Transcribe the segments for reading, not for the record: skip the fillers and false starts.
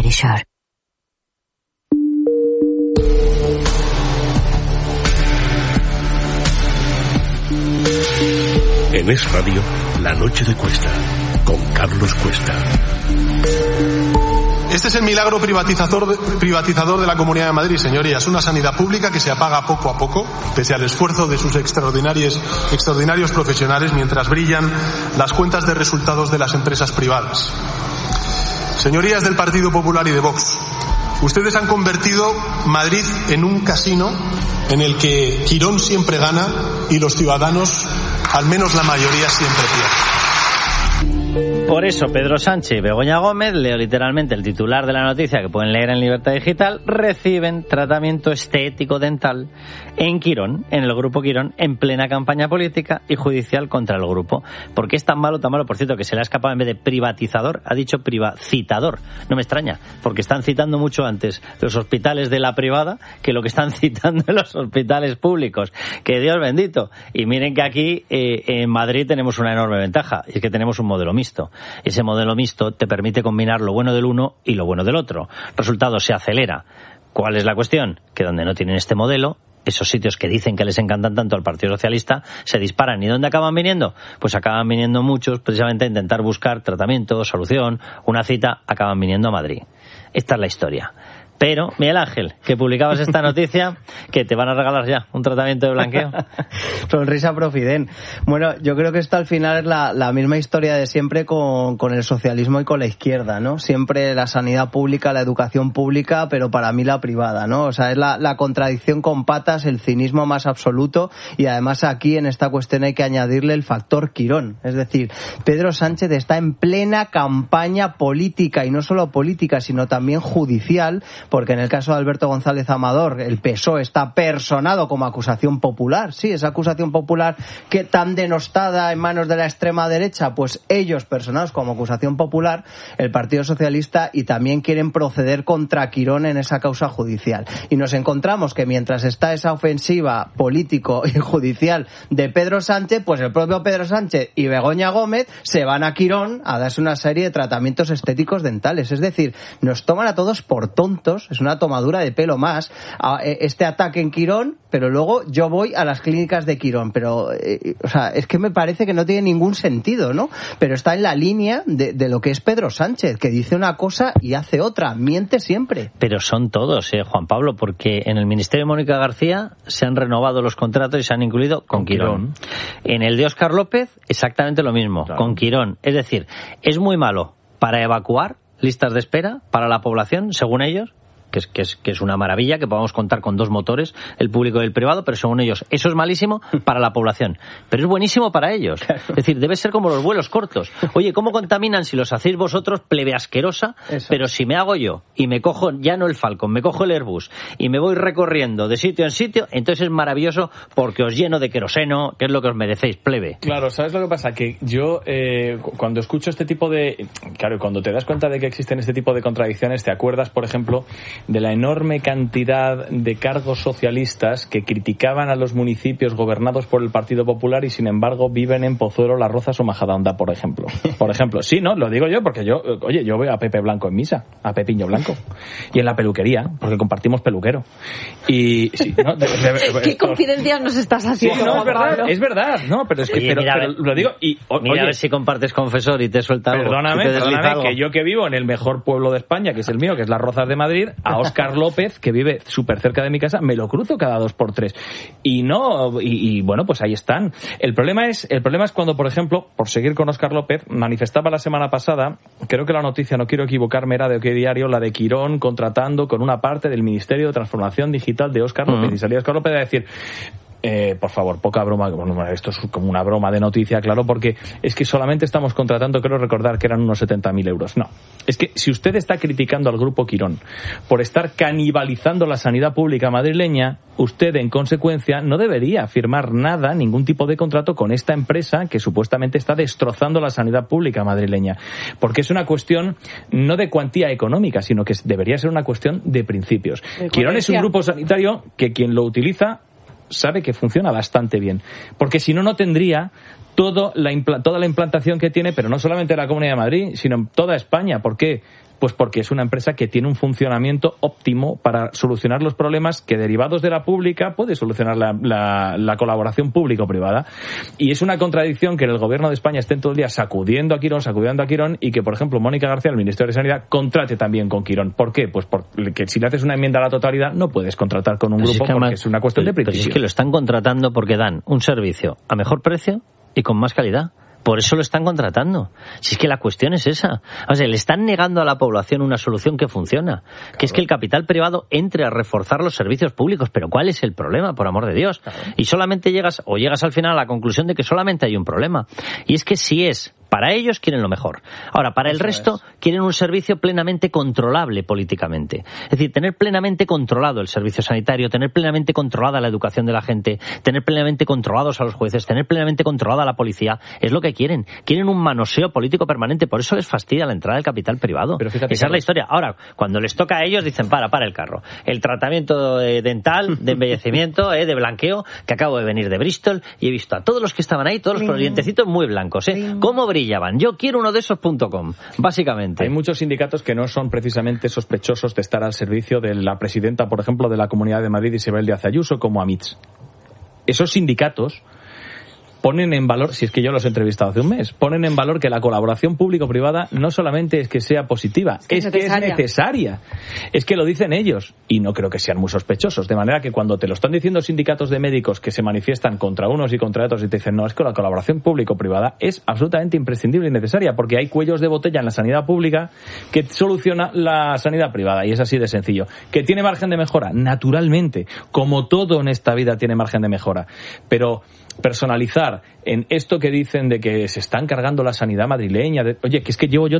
Shore. En Es Radio, La Noche de Cuesta, con Carlos Cuesta. Este es el milagro privatizador de la Comunidad de Madrid, señorías. Una sanidad pública que se apaga poco a poco, pese al esfuerzo de sus extraordinarios profesionales, mientras brillan las cuentas de resultados de las empresas privadas. Señorías del Partido Popular y de Vox, ustedes han convertido Madrid en un casino en el que Quirón siempre gana y los ciudadanos, al menos la mayoría, siempre pierden. Por eso Pedro Sánchez y Begoña Gómez, leo literalmente el titular de la noticia que pueden leer en Libertad Digital, reciben tratamiento estético dental en Quirón, en el Grupo Quirón, en plena campaña política y judicial contra el grupo. ¿Por qué es tan malo, por cierto, que se le ha escapado en vez de privatizador, ha dicho privacitador? No me extraña, porque están citando mucho antes los hospitales de la privada que lo que están citando en los hospitales públicos. Que Dios bendito. Y miren que aquí en Madrid tenemos una enorme ventaja, y es que tenemos un modelo mixto. Ese modelo mixto te permite combinar lo bueno del uno y lo bueno del otro. Resultado, se acelera. ¿Cuál es la cuestión? Que donde no tienen este modelo, esos sitios que dicen que les encantan tanto al Partido Socialista, se disparan. ¿Y dónde acaban viniendo? Pues acaban viniendo muchos precisamente a intentar buscar tratamiento, solución, una cita, acaban viniendo a Madrid. Esta es la historia. Pero, Miguel Ángel, que publicabas esta noticia, que te van a regalar ya un tratamiento de blanqueo. Sonrisa Profiden. Bueno, yo creo que esto al final es la misma historia de siempre con el socialismo y con la izquierda, ¿no? Siempre la sanidad pública, la educación pública, pero para mí la privada, ¿no? O sea, es la contradicción con patas, el cinismo más absoluto, y además aquí en esta cuestión hay que añadirle el factor Quirón. Es decir, Pedro Sánchez está en plena campaña política, y no solo política, sino también judicial, porque en el caso de Alberto González Amador, el PSOE está personado como acusación popular. Sí, esa acusación popular que tan denostada en manos de la extrema derecha, pues ellos personados como acusación popular, el Partido Socialista, y también quieren proceder contra Quirón en esa causa judicial. Y nos encontramos que mientras está esa ofensiva político y judicial de Pedro Sánchez, pues el propio Pedro Sánchez y Begoña Gómez se van a Quirón a darse una serie de tratamientos estéticos dentales. Es decir, nos toman a todos por tontos. Es una tomadura de pelo más este ataque en Quirón, pero luego yo voy a las clínicas de Quirón. Pero, o sea, es que me parece que no tiene ningún sentido, ¿no? Pero está en la línea de lo que es Pedro Sánchez, que dice una cosa y hace otra, miente siempre. Pero son todos, Juan Pablo, porque en el Ministerio de Mónica García se han renovado los contratos y se han incluido con Quirón. En el de Óscar López, exactamente lo mismo, claro, con Quirón. Es decir, es muy malo para evacuar listas de espera para la población, según ellos, que es una maravilla, que podamos contar con dos motores, el público y el privado, pero según ellos eso es malísimo para la población, pero es buenísimo para ellos. Es decir, debe ser como los vuelos cortos. Oye, ¿cómo contaminan si los hacéis vosotros, plebe asquerosa? Eso. Pero si me hago yo y me cojo ya no el Falcon, me cojo el Airbus y me voy recorriendo de sitio en sitio, entonces es maravilloso porque os lleno de queroseno, que es lo que os merecéis, plebe. Claro, ¿sabes lo que pasa? Que yo cuando escucho este tipo de... Claro, cuando te das cuenta de que existen este tipo de contradicciones, te acuerdas, por ejemplo, de la enorme cantidad de cargos socialistas que criticaban a los municipios gobernados por el Partido Popular y sin embargo viven en Pozuelo, Las Rozas o Majadahonda, por ejemplo. Sí, no, lo digo yo porque yo veo a Pepe Blanco en misa, a Pepiño Blanco, y en la peluquería, porque compartimos peluquero. Y sí, ¿no? ¿Qué confidencias nos estás haciendo? Sí, no, es verdad, no, pero es que oye, pero lo digo y mira a ver si compartes confesor y te suelta algo. Perdóname, que yo que vivo en el mejor pueblo de España, que es el mío, que es Las Rozas de Madrid, a Óscar López, que vive súper cerca de mi casa, me lo cruzo cada 2x3. Y bueno, pues ahí están. El problema es cuando, por ejemplo, por seguir con Óscar López, manifestaba la semana pasada, creo que la noticia, no quiero equivocarme, era de OK Diario, la de Quirón contratando con una parte del Ministerio de Transformación Digital de Óscar López. Y salía Óscar López a decir... por favor, poca broma. Bueno, esto es como una broma de noticia, claro, porque es que solamente estamos contratando, creo recordar que eran unos 70.000 euros. No, es que si usted está criticando al Grupo Quirón por estar canibalizando la sanidad pública madrileña, usted en consecuencia no debería firmar nada, ningún tipo de contrato con esta empresa que supuestamente está destrozando la sanidad pública madrileña, porque es una cuestión no de cuantía económica, sino que debería ser una cuestión de principios. Quirón es un grupo sanitario que quien lo utiliza sabe que funciona bastante bien, porque si no, no tendría toda la implantación que tiene, pero no solamente en la Comunidad de Madrid, sino en toda España. ¿Por qué? Pues porque es una empresa que tiene un funcionamiento óptimo para solucionar los problemas que, derivados de la pública, puede solucionar la colaboración público-privada. Y es una contradicción que en el Gobierno de España estén todo el día sacudiendo a Quirón, y que, por ejemplo, Mónica García, el Ministerio de Sanidad, contrate también con Quirón. ¿Por qué? Pues porque si le haces una enmienda a la totalidad, no puedes contratar con un grupo, porque es una cuestión de principio. Pero es que lo están contratando porque dan un servicio a mejor precio y con más calidad. Por eso lo están contratando. Si es que la cuestión es esa. O sea, le están negando a la población una solución que funciona. Claro. Que es que el capital privado entre a reforzar los servicios públicos. Pero ¿cuál es el problema, por amor de Dios? Claro. Y solamente llegas al final a la conclusión de que solamente hay un problema. Y es que si es... Para ellos quieren lo mejor. Ahora, para el resto quieren un servicio plenamente controlable políticamente. Es decir, tener plenamente controlado el servicio sanitario, tener plenamente controlada la educación de la gente, tener plenamente controlados a los jueces, tener plenamente controlada a la policía, es lo que quieren. Quieren un manoseo político permanente. Por eso les fastidia la entrada del capital privado. Pero fíjate, esa es la historia. Ahora, cuando les toca a ellos, dicen, para el carro. El tratamiento dental, de embellecimiento, de blanqueo, que acabo de venir de Bristol y he visto a todos los que estaban ahí, todos con los dientecitos muy blancos. ¿Cómo brillaban? Yo quiero uno de esos.com, básicamente. Hay muchos sindicatos que no son precisamente sospechosos de estar al servicio de la presidenta, por ejemplo, de la Comunidad de Madrid, Isabel Díaz Ayuso, como AMITS. Esos sindicatos ponen en valor, si es que yo los he entrevistado hace un mes, ponen en valor que la colaboración público-privada no solamente es que sea positiva, es que es necesaria. Es que lo dicen ellos, y no creo que sean muy sospechosos. De manera que cuando te lo están diciendo sindicatos de médicos que se manifiestan contra unos y contra otros y te dicen, no, es que la colaboración público-privada es absolutamente imprescindible y necesaria, porque hay cuellos de botella en la sanidad pública que soluciona la sanidad privada, y es así de sencillo. ¿Que tiene margen de mejora? Naturalmente, como todo en esta vida tiene margen de mejora, pero personalizar en esto que dicen de que se están cargando la sanidad madrileña. Oye, que es que llevo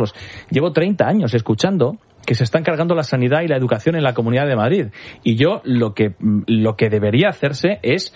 30 años escuchando que se están cargando la sanidad y la educación en la Comunidad de Madrid. Y yo lo que debería hacerse es,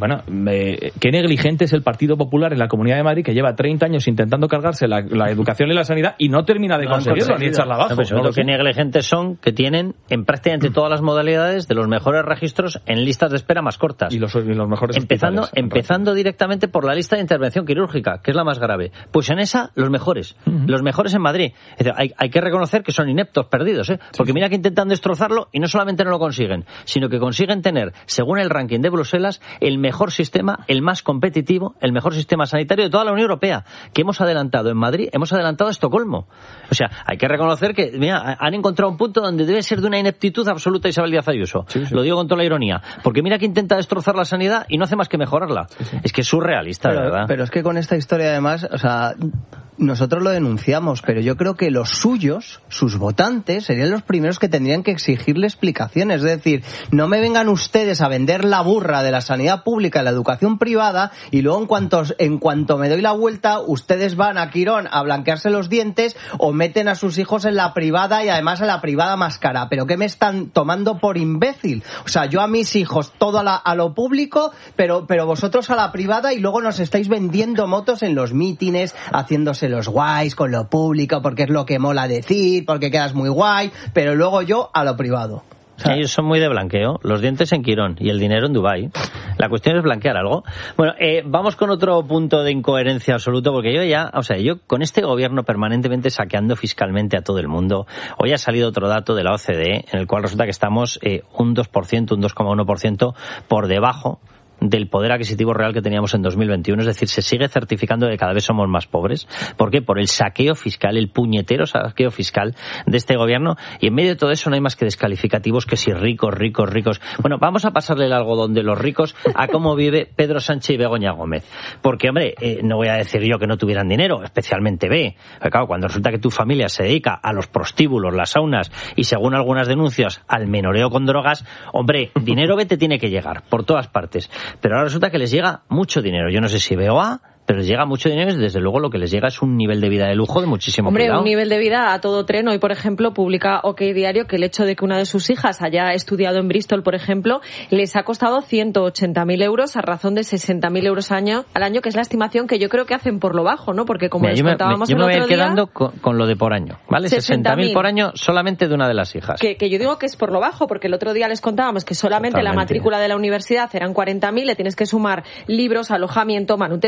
qué negligente es el Partido Popular en la Comunidad de Madrid, que lleva 30 años intentando cargarse la educación y la sanidad y no termina de conseguirlo ni echarla abajo. Lo que negligentes son que tienen en prácticamente todas las modalidades de los mejores registros en listas de espera más cortas. Y los mejores empezando directamente por la lista de intervención quirúrgica, que es la más grave. Pues en esa, los mejores. Los mejores en Madrid. Es decir, hay que reconocer que son ineptos, perdidos, porque mira que intentan destrozarlo y no solamente no lo consiguen, sino que consiguen tener, según el ranking de Bruselas, el mejor sistema, el más competitivo, el mejor sistema sanitario de toda la Unión Europea, que hemos adelantado en Madrid, hemos adelantado a Estocolmo. O sea, hay que reconocer que, mira, han encontrado un punto donde debe ser de una ineptitud absoluta Isabel Díaz Ayuso. Sí. Lo digo con toda la ironía, porque mira que intenta destrozar la sanidad y no hace más que mejorarla. Sí. Es que es surrealista, de verdad. Pero es que con esta historia, además, o sea, nosotros lo denunciamos, pero yo creo que los suyos, sus votantes, serían los primeros que tendrían que exigirle explicaciones. Es decir, no me vengan ustedes a vender la burra de la sanidad pública y la educación privada y luego en cuanto me doy la vuelta, ustedes van a Quirón a blanquearse los dientes o meten a sus hijos en la privada y además en la privada más cara. ¿Pero qué me están tomando por imbécil? O sea, yo a mis hijos todo a lo público, pero vosotros a la privada, y luego nos estáis vendiendo motos en los mítines, haciéndose los guays con lo público porque es lo que mola decir, porque quedas muy guay, pero luego yo a lo privado. O sea, ellos son muy de blanqueo, los dientes en Quirón y el dinero en Dubái. La cuestión es blanquear algo. Bueno, vamos con otro punto de incoherencia absoluto, porque yo con este gobierno permanentemente saqueando fiscalmente a todo el mundo, hoy ha salido otro dato de la OCDE en el cual resulta que estamos un 2%, un 2,1% por debajo del poder adquisitivo real que teníamos en 2021, es decir, se sigue certificando que cada vez somos más pobres. ¿Por qué? Por el saqueo fiscal, el puñetero saqueo fiscal de este gobierno, y en medio de todo eso no hay más que descalificativos que si ricos. Bueno, vamos a pasarle el algodón de los ricos a cómo vive Pedro Sánchez y Begoña Gómez. Porque, hombre, no voy a decir yo que no tuvieran dinero, especialmente claro, cuando resulta que tu familia se dedica a los prostíbulos, las saunas y, según algunas denuncias, al menoreo con drogas, hombre, dinero te tiene que llegar por todas partes. Pero ahora resulta que les llega mucho dinero. Yo no sé si BOA, pero les llega mucho dinero y desde luego lo que les llega es un nivel de vida de lujo de muchísimo cuidado. Hombre, un nivel de vida a todo tren. Hoy, por ejemplo, publica OK Diario que el hecho de que una de sus hijas haya estudiado en Bristol, por ejemplo, les ha costado 180.000 euros a razón de 60.000 euros al año, que es la estimación que yo creo que hacen por lo bajo, ¿no? Porque como les contábamos el otro día... Yo me voy quedando con lo de por año, ¿vale? 60.000 por año solamente de una de las hijas. Que yo digo que es por lo bajo, porque el otro día les contábamos que solamente la matrícula de la universidad eran 40.000, le tienes que sumar libros, alojamiento, manutención,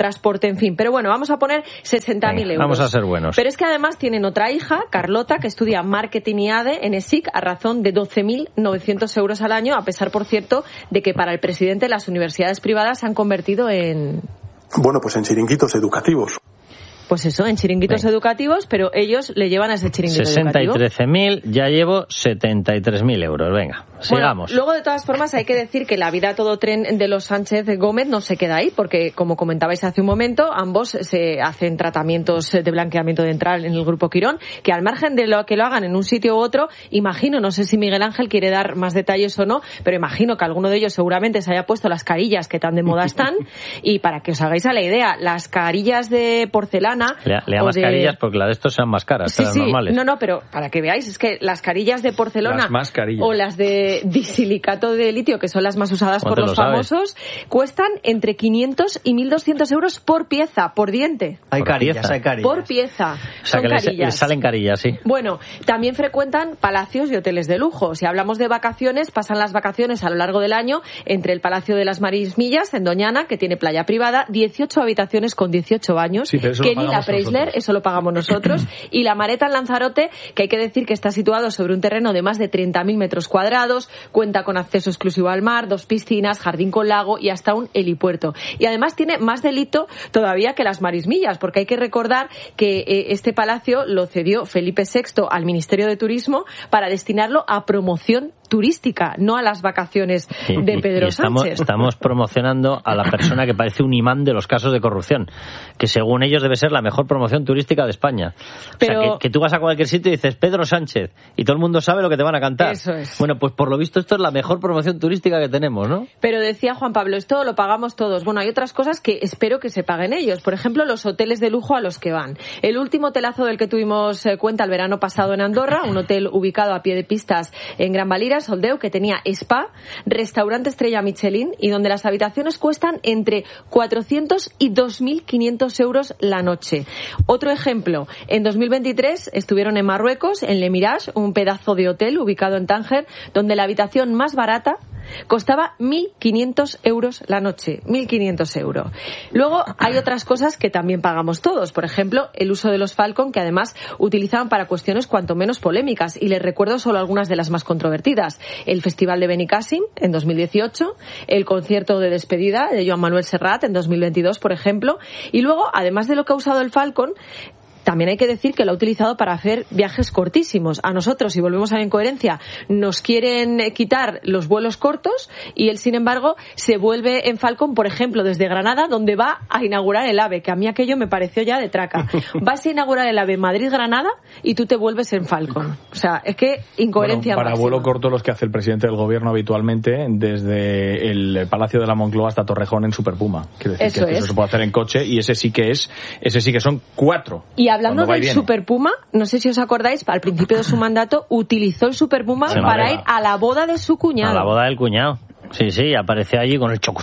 transporte, en fin. Pero bueno, vamos a poner 60.000 euros. Vamos a ser buenos. Pero es que además tienen otra hija, Carlota, que estudia marketing y ADE en ESIC a razón de 12.900 euros al año, a pesar, por cierto, de que para el presidente las universidades privadas se han convertido en... Bueno, pues en chiringuitos educativos. Pues eso, en chiringuitos educativos, pero ellos le llevan a ese chiringuito educativo. 63.000, ya llevo 73.000 euros. Venga, sigamos. Bueno, luego, de todas formas, hay que decir que la vida a todo tren de los Sánchez Gómez no se queda ahí, porque, como comentabais hace un momento, ambos se hacen tratamientos de blanqueamiento dental en el Grupo Quirón, que al margen de lo que lo hagan en un sitio u otro, imagino, no sé si Miguel Ángel quiere dar más detalles o no, pero imagino que alguno de ellos seguramente se haya puesto las carillas que tan de moda están, y para que os hagáis a la idea, las carillas de porcelana... Le da mascarillas porque las de estos sean más caras, las normales. No, pero para que veáis, es que las carillas de porcelana o las de disilicato de litio, que son las más usadas por los famosos, cuestan entre 500 y 1.200 euros por pieza, por diente. Hay carillas. Por pieza. O sea, que les salen carillas, sí. Bueno, también frecuentan palacios y hoteles de lujo. Si hablamos de vacaciones, pasan las vacaciones a lo largo del año entre el Palacio de las Marismillas, en Doñana, que tiene playa privada, 18 habitaciones con 18 baños, que ni la Preisler, eso lo pagamos nosotros, y la Mareta en Lanzarote, que hay que decir que está situado sobre un terreno de más de 30.000 metros cuadrados, cuenta con acceso exclusivo al mar, 2 piscinas, jardín con lago y hasta un helipuerto. Y además tiene más delito todavía que las Marismillas, porque hay que recordar que este palacio lo cedió Felipe VI al Ministerio de Turismo para destinarlo a promoción turística, no a las vacaciones de Pedro Sánchez. Estamos promocionando a la persona que parece un imán de los casos de corrupción, que según ellos debe ser la mejor promoción turística de España. Pero... O sea, que tú vas a cualquier sitio y dices Pedro Sánchez y todo el mundo sabe lo que te van a cantar. Eso es. Bueno, pues por lo visto esto es la mejor promoción turística que tenemos, ¿no? Pero decía Juan Pablo, esto lo pagamos todos. Bueno, hay otras cosas que espero que se paguen ellos. Por ejemplo, los hoteles de lujo a los que van. El último hotelazo del que tuvimos cuenta el verano pasado en Andorra, un hotel ubicado a pie de pistas en Gran Valira, Soldeu, que tenía spa, restaurante estrella Michelin y donde las habitaciones cuestan entre 400 y 2.500 euros la noche. Otro ejemplo, en 2023 estuvieron en Marruecos, en Le Mirage, un pedazo de hotel ubicado en Tánger, donde la habitación más barata costaba 1.500 euros la noche. 1.500 euros. Luego hay otras cosas que también pagamos todos. Por ejemplo, el uso de los Falcon, que además utilizaban para cuestiones cuanto menos polémicas. Y les recuerdo solo algunas de las más controvertidas. El Festival de Benicàssim en 2018, el concierto de despedida de Joan Manuel Serrat en 2022, por ejemplo. Y luego, además de lo que ha usado el Falcon, también hay que decir que lo ha utilizado para hacer viajes cortísimos. A nosotros, si volvemos a la incoherencia, nos quieren quitar los vuelos cortos y él, sin embargo, se vuelve en Falcon, por ejemplo, desde Granada, donde va a inaugurar el AVE, que a mí aquello me pareció ya de traca. Vas a inaugurar el AVE Madrid-Granada y tú te vuelves en Falcon. O sea, es que incoherencia para máxima. Vuelo corto los que hace el presidente del gobierno habitualmente, desde el Palacio de la Moncloa hasta Torrejón en Super Puma. Quiero decir eso se puede hacer en coche y ese sí que son 4. Y hablando del Super Puma, no sé si os acordáis, al principio de su mandato utilizó el Super Puma para ir a la boda de su cuñado. A la boda del cuñado. Sí, apareció allí con el choco,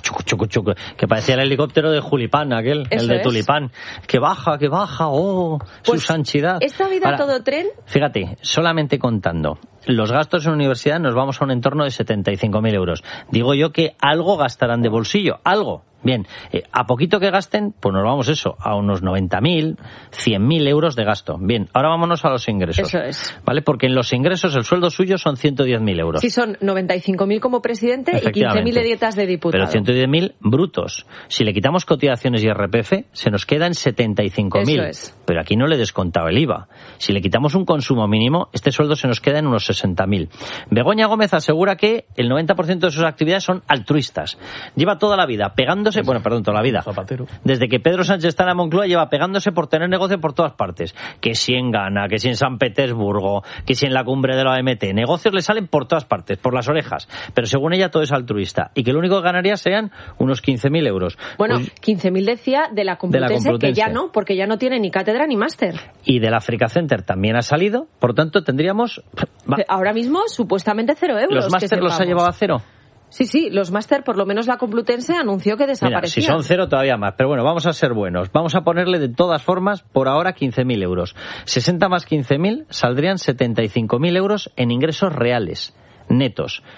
que parecía el helicóptero de Julipán, el de Tulipán. Que baja, pues su santidad. Esta vida a todo tren... Fíjate, solamente contando los gastos en universidad nos vamos a un entorno de 75.000 euros. Digo yo que algo gastarán de bolsillo, algo. Bien, a poquito que gasten, pues nos vamos a unos 90.000, 100.000 euros de gasto. Bien, ahora vámonos a los ingresos. Eso es. ¿Vale? Porque en los ingresos el sueldo suyo son 110.000 euros. Sí, son 95.000 como presidente y 15.000 de dietas de diputado. Pero 110.000 brutos. Si le quitamos cotizaciones y IRPF, se nos queda en 75.000. Eso es. Pero aquí no le he descontado el IVA. Si le quitamos un consumo mínimo, este sueldo se nos queda en unos 60.000. Begoña Gómez asegura que el 90% de sus actividades son altruistas. Lleva toda la vida pegándose, toda la vida. Zapatero. Desde que Pedro Sánchez está en la Moncloa lleva pegándose por tener negocio por todas partes. Que si en Ghana, que si en San Petersburgo, que si en la cumbre de la OMT. Negocios le salen por todas partes, por las orejas. Pero según ella todo es altruista. Y que lo único que ganaría sean unos 15.000 euros. Bueno, pues, 15.000 decía de la Complutense, que ya no, porque ya no tiene ni cátedra ni máster. Y del Africa Center también ha salido. Por tanto, tendríamos... Ahora mismo, supuestamente 0 euros. ¿Los máster los ha llevado a 0? Sí, los máster, por lo menos la Complutense anunció que desaparecían. Mira, si son 0 todavía más, pero bueno, vamos a ser buenos. Vamos a ponerle de todas formas, por ahora, 15.000 euros. 60 más 15.000 saldrían 75.000 euros en ingresos reales, netos.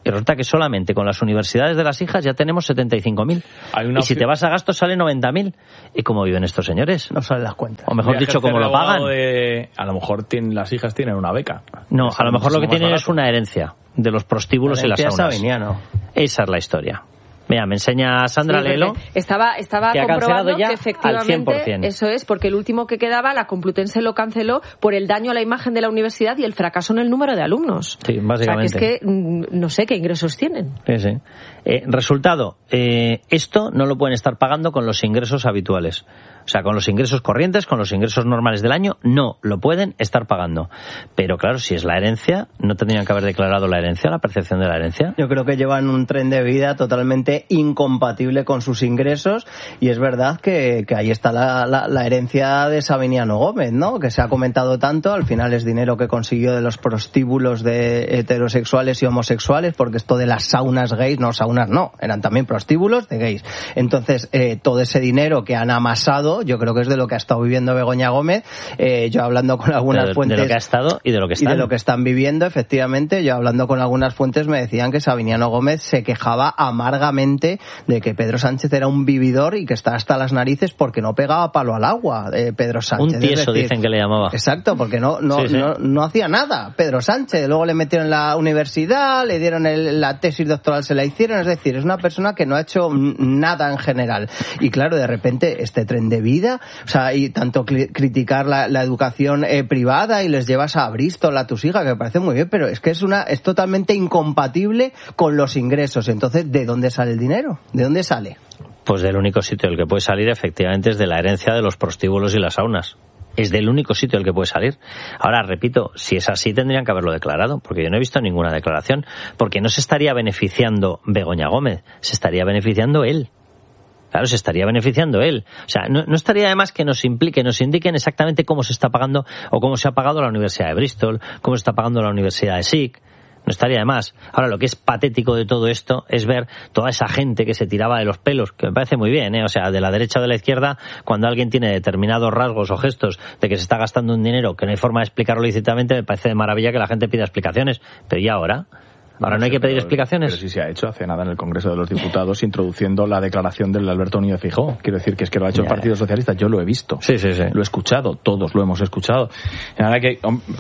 Y resulta que solamente con las universidades de las hijas ya tenemos 75.000. Y si te vas a gastos sale 90.000. ¿Y cómo viven estos señores? No salen las cuentas. O mejor dicho, ¿cómo lo pagan? A lo mejor las hijas tienen una beca. No, a lo mejor lo que tienen es una herencia de los prostíbulos y las saunas. Sabiniano. Esa es la historia. Mira, me enseña Sandra Lelo. Estaba comprobando ya que efectivamente al 100%. Eso es, porque el último que quedaba, la Complutense lo canceló por el daño a la imagen de la universidad y el fracaso en el número de alumnos. Sí, básicamente. O sea, que es que no sé qué ingresos tienen. Sí. Resultado, esto no lo pueden estar pagando con los ingresos habituales. O sea, con los ingresos corrientes, con los ingresos normales del año, no lo pueden estar pagando. Pero claro, si es la herencia, ¿no tendrían que haber declarado la herencia, la percepción de la herencia? Yo creo que llevan un tren de vida totalmente incompatible con sus ingresos, y es verdad que ahí está la herencia de Sabiniano Gómez, ¿no? Que se ha comentado tanto, al final es dinero que consiguió de los prostíbulos de heterosexuales y homosexuales, porque esto de las saunas gays, no, eran también prostíbulos de gays. Entonces, todo ese dinero que han amasado, yo creo que es de lo que ha estado viviendo Begoña Gómez. Yo hablando con algunas fuentes... De lo que ha estado y de lo que están. Y de lo que están viviendo, efectivamente. Yo hablando con algunas fuentes me decían que Sabiniano Gómez se quejaba amargamente de que Pedro Sánchez era un vividor y que está hasta las narices porque no pegaba palo al agua, Pedro Sánchez. Un tieso, dicen que le llamaba. Exacto, porque no hacía nada. Pedro Sánchez, luego le metieron en la universidad, le dieron la tesis doctoral, se la hicieron. Es decir, es una persona que no ha hecho nada en general. Y claro, de repente este tren de vida, o sea, y tanto criticar la educación privada y les llevas a Bristol a tus hijas, que me parece muy bien, pero es que es totalmente incompatible con los ingresos. Entonces, ¿de dónde sale el dinero? ¿De dónde sale? Pues del único sitio del que puede salir, efectivamente, es de la herencia de los prostíbulos y las saunas. Es del único sitio del que puede salir. Ahora, repito, si es así tendrían que haberlo declarado, porque yo no he visto ninguna declaración, porque no se estaría beneficiando Begoña Gómez, se estaría beneficiando él. Claro, se estaría beneficiando él. O sea, no estaría de más que nos indiquen exactamente cómo se está pagando o cómo se ha pagado la Universidad de Bristol, cómo se está pagando la Universidad de SIC. No estaría de más. Ahora, lo que es patético de todo esto es ver toda esa gente que se tiraba de los pelos, que me parece muy bien, O sea, de la derecha o de la izquierda, cuando alguien tiene determinados rasgos o gestos de que se está gastando un dinero que no hay forma de explicarlo lícitamente, me parece de maravilla que la gente pida explicaciones. Pero ¿y ahora? Ahora no hay que pedir explicaciones. Pero sí se ha hecho hace nada en el Congreso de los Diputados, introduciendo la declaración del Alberto Núñez Feijóo. Quiero decir que es que lo ha hecho el Partido Socialista. Yo lo he visto. Sí. Lo he escuchado. Todos lo hemos escuchado. Ahora que,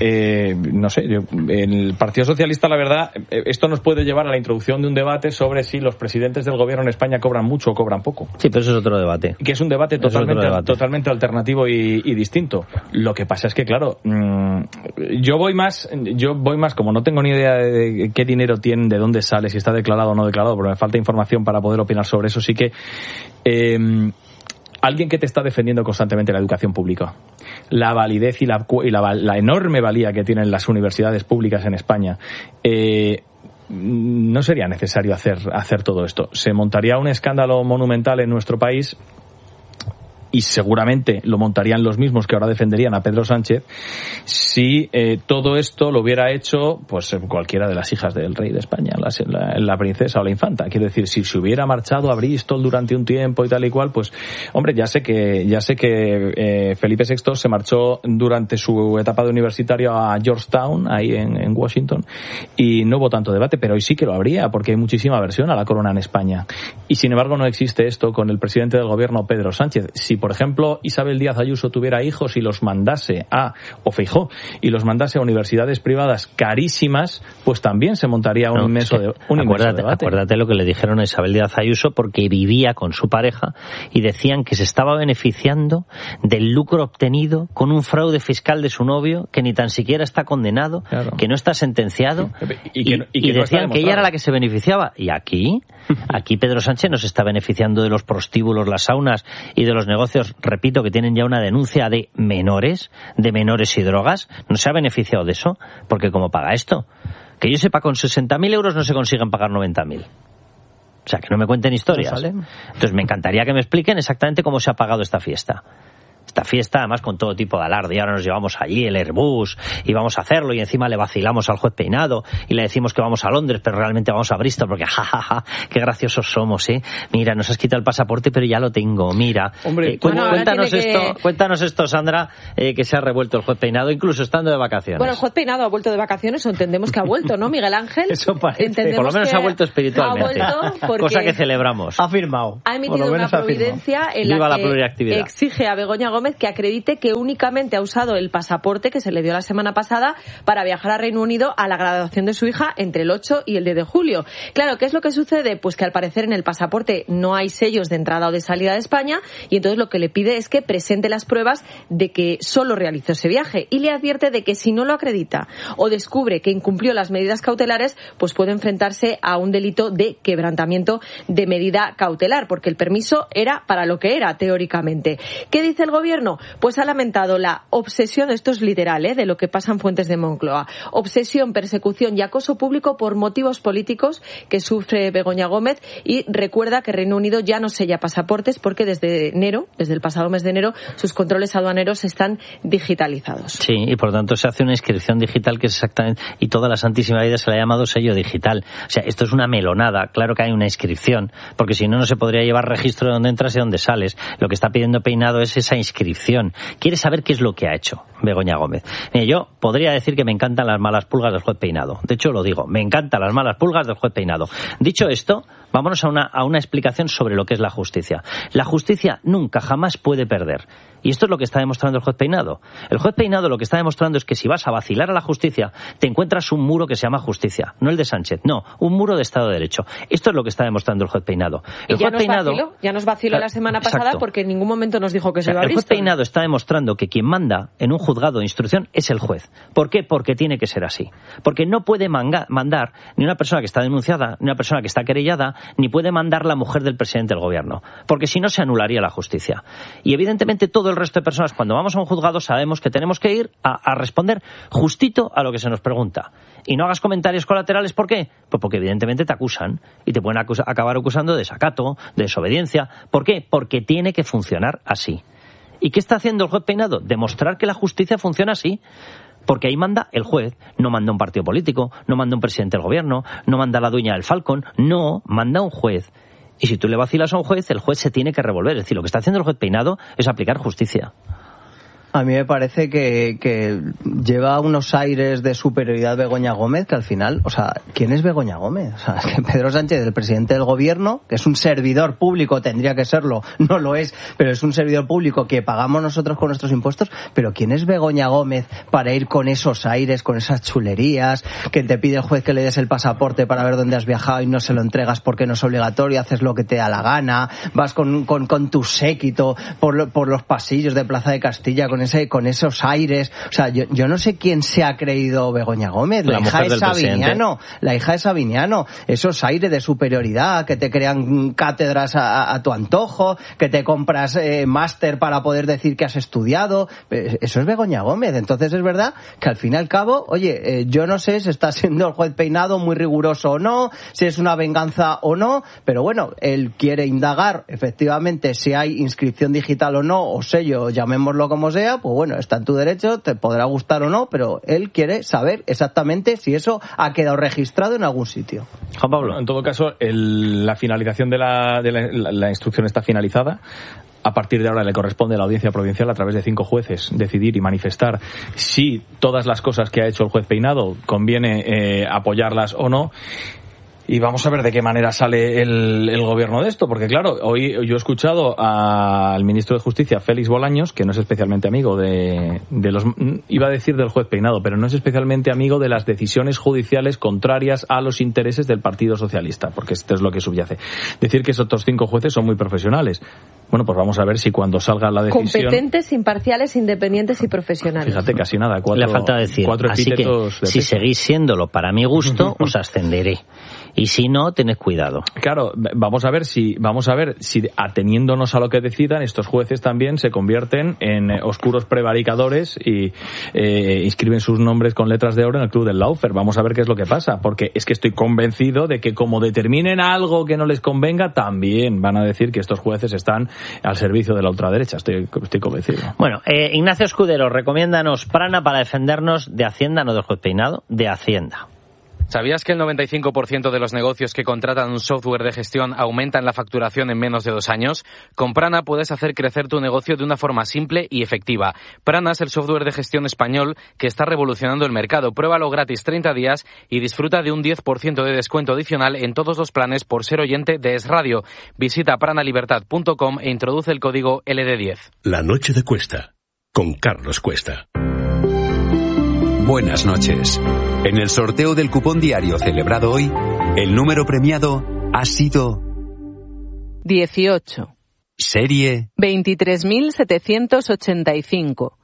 no sé, el Partido Socialista, la verdad, esto nos puede llevar a la introducción de un debate sobre si los presidentes del gobierno en España cobran mucho o cobran poco. Sí, pero eso es otro debate. Que es un debate totalmente alternativo y distinto. Lo que pasa es que, claro, yo voy más, como no tengo ni idea de qué dinero tienen, de dónde sale, si está declarado o no declarado, pero me falta información para poder opinar sobre eso. Sí que alguien que te está defendiendo constantemente la educación pública, la validez y la enorme valía que tienen las universidades públicas en España, no sería necesario hacer todo esto. Se montaría un escándalo monumental en nuestro país, y seguramente lo montarían los mismos que ahora defenderían a Pedro Sánchez, si todo esto lo hubiera hecho pues cualquiera de las hijas del rey de España, la princesa o la infanta. Quiero decir, si se hubiera marchado a Bristol durante un tiempo y tal y cual, pues hombre, ya sé que Felipe VI se marchó durante su etapa de universitario a Georgetown, ahí en Washington, y no hubo tanto debate, pero hoy sí que lo habría, porque hay muchísima aversión a la corona en España. Y sin embargo no existe esto con el presidente del gobierno, Pedro Sánchez. Si por ejemplo Isabel Díaz Ayuso tuviera hijos y los mandase o Feijóo y los mandase a universidades privadas carísimas, pues también se montaría un inmenso debate. Acuérdate lo que le dijeron a Isabel Díaz Ayuso, porque vivía con su pareja y decían que se estaba beneficiando del lucro obtenido con un fraude fiscal de su novio que ni tan siquiera está condenado, claro, que no está sentenciado, y decían que ella era la que se beneficiaba. Y aquí Pedro Sánchez no se está beneficiando de los prostíbulos, las saunas y de los negocios, repito, que tienen ya una denuncia de menores y drogas. No se ha beneficiado de eso, porque ¿cómo paga esto? Que yo sepa, con 60.000 euros no se consiguen pagar 90.000. O sea, que no me cuenten historias. Entonces me encantaría que me expliquen exactamente cómo se ha pagado esta fiesta. esta fiesta, además con todo tipo de alarde. Y ahora nos llevamos allí el Airbus y vamos a hacerlo, y encima le vacilamos al juez Peinado y le decimos que vamos a Londres, pero realmente vamos a Bristol porque jajaja, qué graciosos somos, mira, nos has quitado el pasaporte pero ya lo tengo, mira. Hombre, cuéntanos esto, Sandra, que se ha revuelto el juez Peinado incluso estando de vacaciones. Bueno, el juez Peinado ha vuelto de vacaciones, o entendemos que ha vuelto, ¿no, Miguel Ángel? Eso parece. Por lo menos ha vuelto espiritualmente, cosa que celebramos. Ha firmado. Ha emitido una providencia en la que exige a Begoña Gómez que acredite que únicamente ha usado el pasaporte que se le dio la semana pasada para viajar a Reino Unido a la graduación de su hija entre el 8 y el 10 de julio. Claro, ¿qué es lo que sucede? Pues que al parecer en el pasaporte no hay sellos de entrada o de salida de España, y entonces lo que le pide es que presente las pruebas de que solo realizó ese viaje, y le advierte de que si no lo acredita o descubre que incumplió las medidas cautelares, pues puede enfrentarse a un delito de quebrantamiento de medida cautelar, porque el permiso era para lo que era, teóricamente. ¿Qué dice el gobierno? Pues ha lamentado la obsesión, esto es literal, de lo que pasa en fuentes de Moncloa, obsesión, persecución y acoso público por motivos políticos que sufre Begoña Gómez, y recuerda que Reino Unido ya no sella pasaportes porque desde el pasado mes de enero, sus controles aduaneros están digitalizados. Sí, y por tanto se hace una inscripción digital que es exactamente, y toda la santísima vida se le ha llamado sello digital. O sea, esto es una melonada. Claro que hay una inscripción, porque si no, no se podría llevar registro de dónde entras y dónde sales. Lo que está pidiendo Peinado es esa inscripción. Quiere saber qué es lo que ha hecho Begoña Gómez. Yo podría decir que me encantan las malas pulgas del juez Peinado. De hecho, lo digo, me encantan las malas pulgas del juez Peinado. Dicho esto, vámonos a una explicación sobre lo que es la justicia. La justicia nunca, jamás puede perder. Y esto es lo que está demostrando el juez Peinado. El juez Peinado lo que está demostrando es que si vas a vacilar a la justicia, te encuentras un muro que se llama justicia. No el de Sánchez, no, un muro de Estado de Derecho. Esto es lo que está demostrando el juez Peinado. El juez Peinado ya nos vaciló la semana pasada, exacto, porque en ningún momento nos dijo que se iba a Bristol. El juez Peinado está demostrando que quien manda en un juzgado de instrucción es el juez. ¿Por qué? Porque tiene que ser así. Porque no puede mandar ni una persona que está denunciada, ni una persona que está querellada, ni puede mandar la mujer del presidente del gobierno. Porque si no, se anularía la justicia. Y evidentemente todo el resto de personas, cuando vamos a un juzgado, sabemos que tenemos que ir a responder justito a lo que se nos pregunta. Y no hagas comentarios colaterales. ¿Por qué? Pues porque evidentemente te acusan y te pueden acabar acusando de desacato, de desobediencia. ¿Por qué? Porque tiene que funcionar así. ¿Y qué está haciendo el juez Peinado? Demostrar que la justicia funciona así. Porque ahí manda el juez, no manda un partido político, no manda un presidente del gobierno, no manda la dueña del Falcon, no, manda un juez. Y si tú le vacilas a un juez, el juez se tiene que revolver. Es decir, lo que está haciendo el juez Peinado es aplicar justicia. A mí me parece que lleva unos aires de superioridad Begoña Gómez, que al final, o sea, ¿quién es Begoña Gómez? O sea, es que Pedro Sánchez, el presidente del gobierno, que es un servidor público, tendría que serlo, no lo es, pero es un servidor público que pagamos nosotros con nuestros impuestos, pero ¿quién es Begoña Gómez para ir con esos aires, con esas chulerías, que te pide el juez que le des el pasaporte para ver dónde has viajado y no se lo entregas porque no es obligatorio, haces lo que te da la gana, vas con tu séquito por los pasillos de Plaza de Castilla con esos aires? O sea, yo no sé quién se ha creído Begoña Gómez, la hija de Sabiniano, esos aires de superioridad que te crean cátedras a tu antojo, que te compras máster para poder decir que has estudiado, eso es Begoña Gómez. Entonces es verdad que al fin y al cabo, oye, yo no sé si está siendo el juez Peinado muy riguroso o no, si es una venganza o no, pero bueno, él quiere indagar efectivamente si hay inscripción digital o no, o sello, llamémoslo como sea, pues bueno, está en tu derecho, te podrá gustar o no, pero él quiere saber exactamente si eso ha quedado registrado en algún sitio. Juan Pablo, en todo caso, la finalización de la instrucción está finalizada. A partir de ahora le corresponde a la Audiencia Provincial, a través de 5 jueces, decidir y manifestar si todas las cosas que ha hecho el juez Peinado conviene apoyarlas o no. Y vamos a ver de qué manera sale el gobierno de esto, porque claro, hoy yo he escuchado al ministro de Justicia, Félix Bolaños, que no es especialmente amigo de los, iba a decir del juez Peinado, pero no es especialmente amigo de las decisiones judiciales contrarias a los intereses del Partido Socialista, porque esto es lo que subyace. Decir que esos otros 5 jueces son muy profesionales. Bueno, pues vamos a ver si cuando salga la decisión... Competentes, imparciales, independientes y profesionales. Fíjate, casi nada. Le falta decir, 4 así que si seguís siéndolo para mi gusto, os ascenderé. Y si no, tened cuidado. Claro, vamos a ver si ateniéndonos a lo que decidan, estos jueces también se convierten en oscuros prevaricadores y inscriben sus nombres con letras de oro en el club del Laufer. Vamos a ver qué es lo que pasa, porque es que estoy convencido de que como determinen algo que no les convenga, también van a decir que estos jueces están al servicio de la ultraderecha. Estoy convencido. Bueno, Ignacio Escudero, recomiéndanos Prana para defendernos de Hacienda, no del juez Peinado, de Hacienda. ¿Sabías que el 95% de los negocios que contratan un software de gestión aumentan la facturación en menos de 2 años? Con Prana puedes hacer crecer tu negocio de una forma simple y efectiva. Prana es el software de gestión español que está revolucionando el mercado. Pruébalo gratis 30 días y disfruta de un 10% de descuento adicional en todos los planes por ser oyente de Es Radio. Visita pranalibertad.com e introduce el código LD10. La noche de Cuesta, con Carlos Cuesta. Buenas noches. En el sorteo del cupón diario celebrado hoy, el número premiado ha sido 18. Serie 23.785.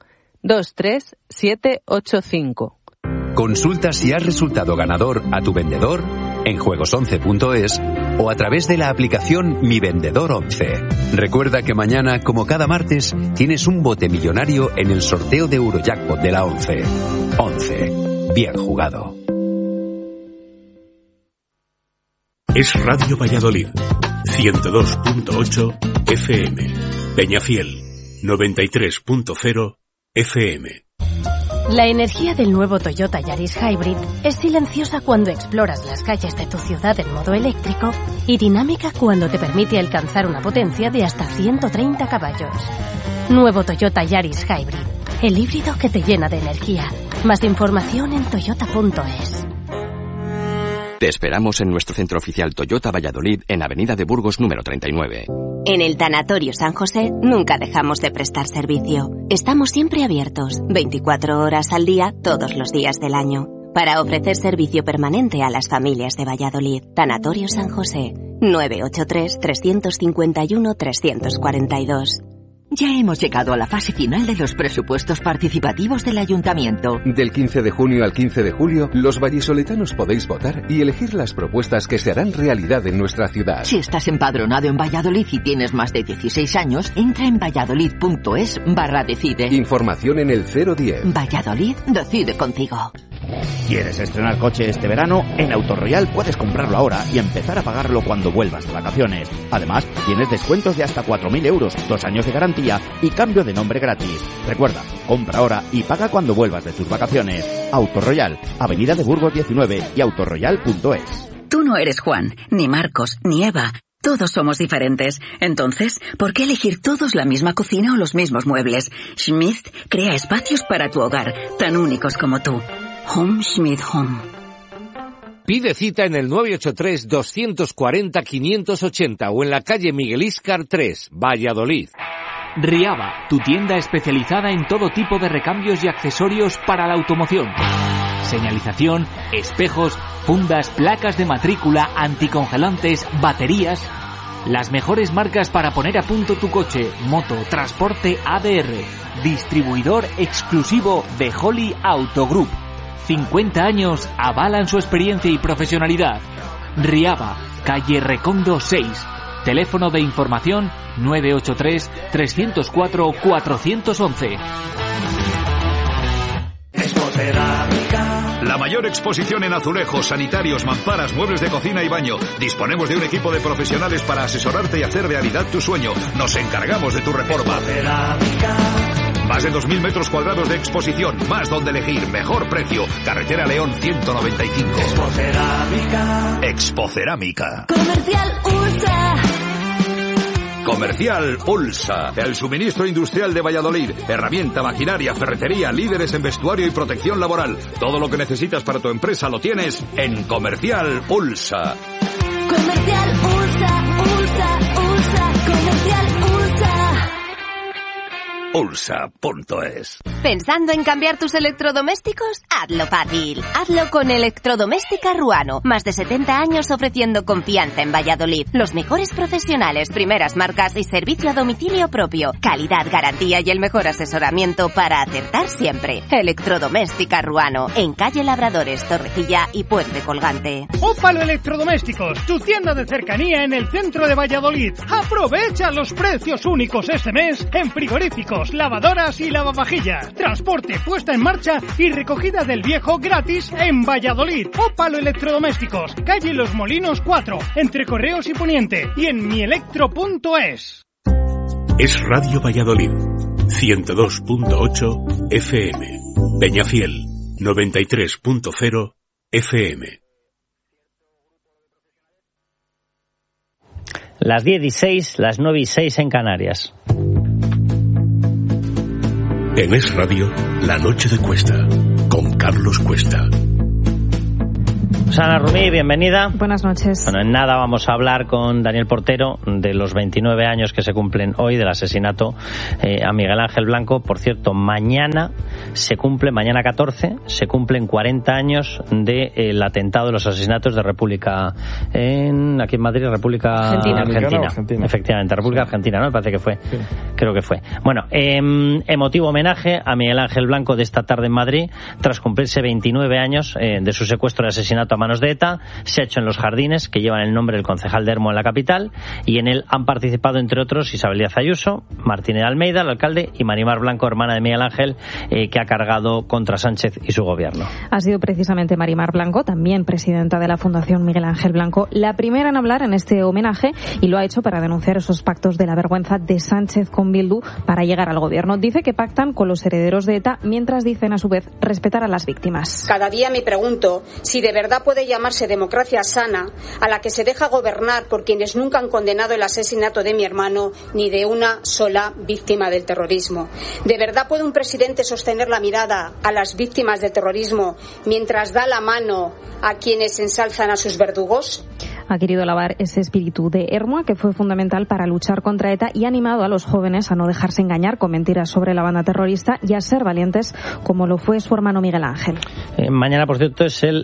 23785. Consulta si has resultado ganador a tu vendedor en juegos11.es o a través de la aplicación Mi Vendedor 11. Recuerda que mañana, como cada martes, tienes un bote millonario en el sorteo de Eurojackpot de la 11. 11. Bien jugado. Es Radio Valladolid, 102.8 FM. Peñafiel, 93.0 FM. La energía del nuevo Toyota Yaris Hybrid es silenciosa cuando exploras las calles de tu ciudad en modo eléctrico y dinámica cuando te permite alcanzar una potencia de hasta 130 caballos. Nuevo Toyota Yaris Hybrid, el híbrido que te llena de energía. Más información en toyota.es. Te esperamos en nuestro centro oficial Toyota Valladolid en Avenida de Burgos número 39. En el Tanatorio San José nunca dejamos de prestar servicio. Estamos siempre abiertos, 24 horas al día, todos los días del año, para ofrecer servicio permanente a las familias de Valladolid. Tanatorio San José, 983-351-342. Ya hemos llegado a la fase final de los presupuestos participativos del Ayuntamiento. Del 15 de junio al 15 de julio, los vallisoletanos podéis votar y elegir las propuestas que se harán realidad en nuestra ciudad. Si estás empadronado en Valladolid y tienes más de 16 años, entra en valladolid.es/decide. Información en el 010. Valladolid decide contigo. ¿Quieres estrenar coche este verano? En Autoroyal puedes comprarlo ahora y empezar a pagarlo cuando vuelvas de vacaciones. Además, tienes descuentos de hasta 4.000 euros, 2 años de garantía y cambio de nombre gratis. Recuerda, compra ahora y paga cuando vuelvas de tus vacaciones. Autoroyal, Avenida de Burgos 19 y autoroyal.es. Tú no eres Juan, ni Marcos, ni Eva. Todos somos diferentes. Entonces, ¿por qué elegir todos la misma cocina o los mismos muebles? Schmidt crea espacios para tu hogar, tan únicos como tú. Home Schmidt Home. Pide cita en el 983-240-580 o en la calle Miguel Íscar 3, Valladolid. Riaba, tu tienda especializada en todo tipo de recambios y accesorios para la automoción. Señalización, espejos, fundas, placas de matrícula, anticongelantes, baterías. Las mejores marcas para poner a punto tu coche, moto, transporte ADR. Distribuidor exclusivo de Holly Auto Group. 50 años avalan su experiencia y profesionalidad. Riaba, calle Recondo 6. Teléfono de información 983-304-411. La mayor exposición en azulejos, sanitarios, mamparas, muebles de cocina y baño. Disponemos de un equipo de profesionales para asesorarte y hacer realidad tu sueño. Nos encargamos de tu reforma. Más de 2.000 metros cuadrados de exposición, más donde elegir, mejor precio. Carretera León 195. Expocerámica. Comercial USA. Comercial Ulsa, el suministro industrial de Valladolid. Herramienta, maquinaria, ferretería, líderes en vestuario y protección laboral. Todo lo que necesitas para tu empresa lo tienes en Comercial Ulsa. Comercial Ulsa, Ulsa, Ulsa, Comercial Ulsa. Ulsa.es. ¿Pensando en cambiar tus electrodomésticos? Hazlo fácil. Hazlo con Electrodoméstica Ruano. Más de 70 años ofreciendo confianza en Valladolid. Los mejores profesionales, primeras marcas y servicio a domicilio propio. Calidad, garantía y el mejor asesoramiento para acertar siempre. Electrodoméstica Ruano. En calle Labradores, Torrecilla y Puente Colgante. Ópalo Electrodomésticos, tu tienda de cercanía en el centro de Valladolid. Aprovecha los precios únicos este mes en frigoríficos, lavadoras y lavavajillas. Transporte, puesta en marcha y recogida del viejo gratis en Valladolid. Ópalo Electrodomésticos, calle Los Molinos 4, entre Correos y Poniente, y en mielectro.es. Es Radio Valladolid, 102.8 FM. Peñafiel, 93.0 FM. Las 10:06, las 9:06 en Canarias. En Es Radio, La Noche de Cuesta, con Carlos Cuesta. Susana Rumí, bienvenida. Buenas noches. Bueno, en nada vamos a hablar con Daniel Portero de los 29 años que se cumplen hoy del asesinato a Miguel Ángel Blanco. Por cierto, mañana 14, se cumplen 40 años del atentado de los asesinatos de República aquí en Madrid, República Argentina. Efectivamente, República Argentina, ¿no? Me parece que fue. Sí. Creo que fue. Bueno, emotivo homenaje a Miguel Ángel Blanco de esta tarde en Madrid, tras cumplirse 29 años de su secuestro y asesinato a manos de ETA. Se ha hecho en los jardines que llevan el nombre del concejal de Hermo en la capital, y en él han participado, entre otros, Isabel Díaz Ayuso, Martínez Almeida, el alcalde, y Marimar Blanco, hermana de Miguel Ángel, que ha cargado contra Sánchez y su gobierno. Ha sido precisamente Marimar Blanco, también presidenta de la Fundación Miguel Ángel Blanco, la primera en hablar en este homenaje, y lo ha hecho para denunciar esos pactos de la vergüenza de Sánchez con Bildu para llegar al gobierno. Dice que pactan con los herederos de ETA, mientras dicen a su vez respetar a las víctimas. Cada día me pregunto si de verdad puede llamarse democracia sana a la que se deja gobernar por quienes nunca han condenado el asesinato de mi hermano ni de una sola víctima del terrorismo. ¿De verdad puede un presidente sostener la mirada a las víctimas del terrorismo mientras da la mano a quienes ensalzan a sus verdugos? Ha querido alabar ese espíritu de Hermoa, que fue fundamental para luchar contra ETA, y ha animado a los jóvenes a no dejarse engañar con mentiras sobre la banda terrorista y a ser valientes, como lo fue su hermano Miguel Ángel. Mañana, por cierto, es el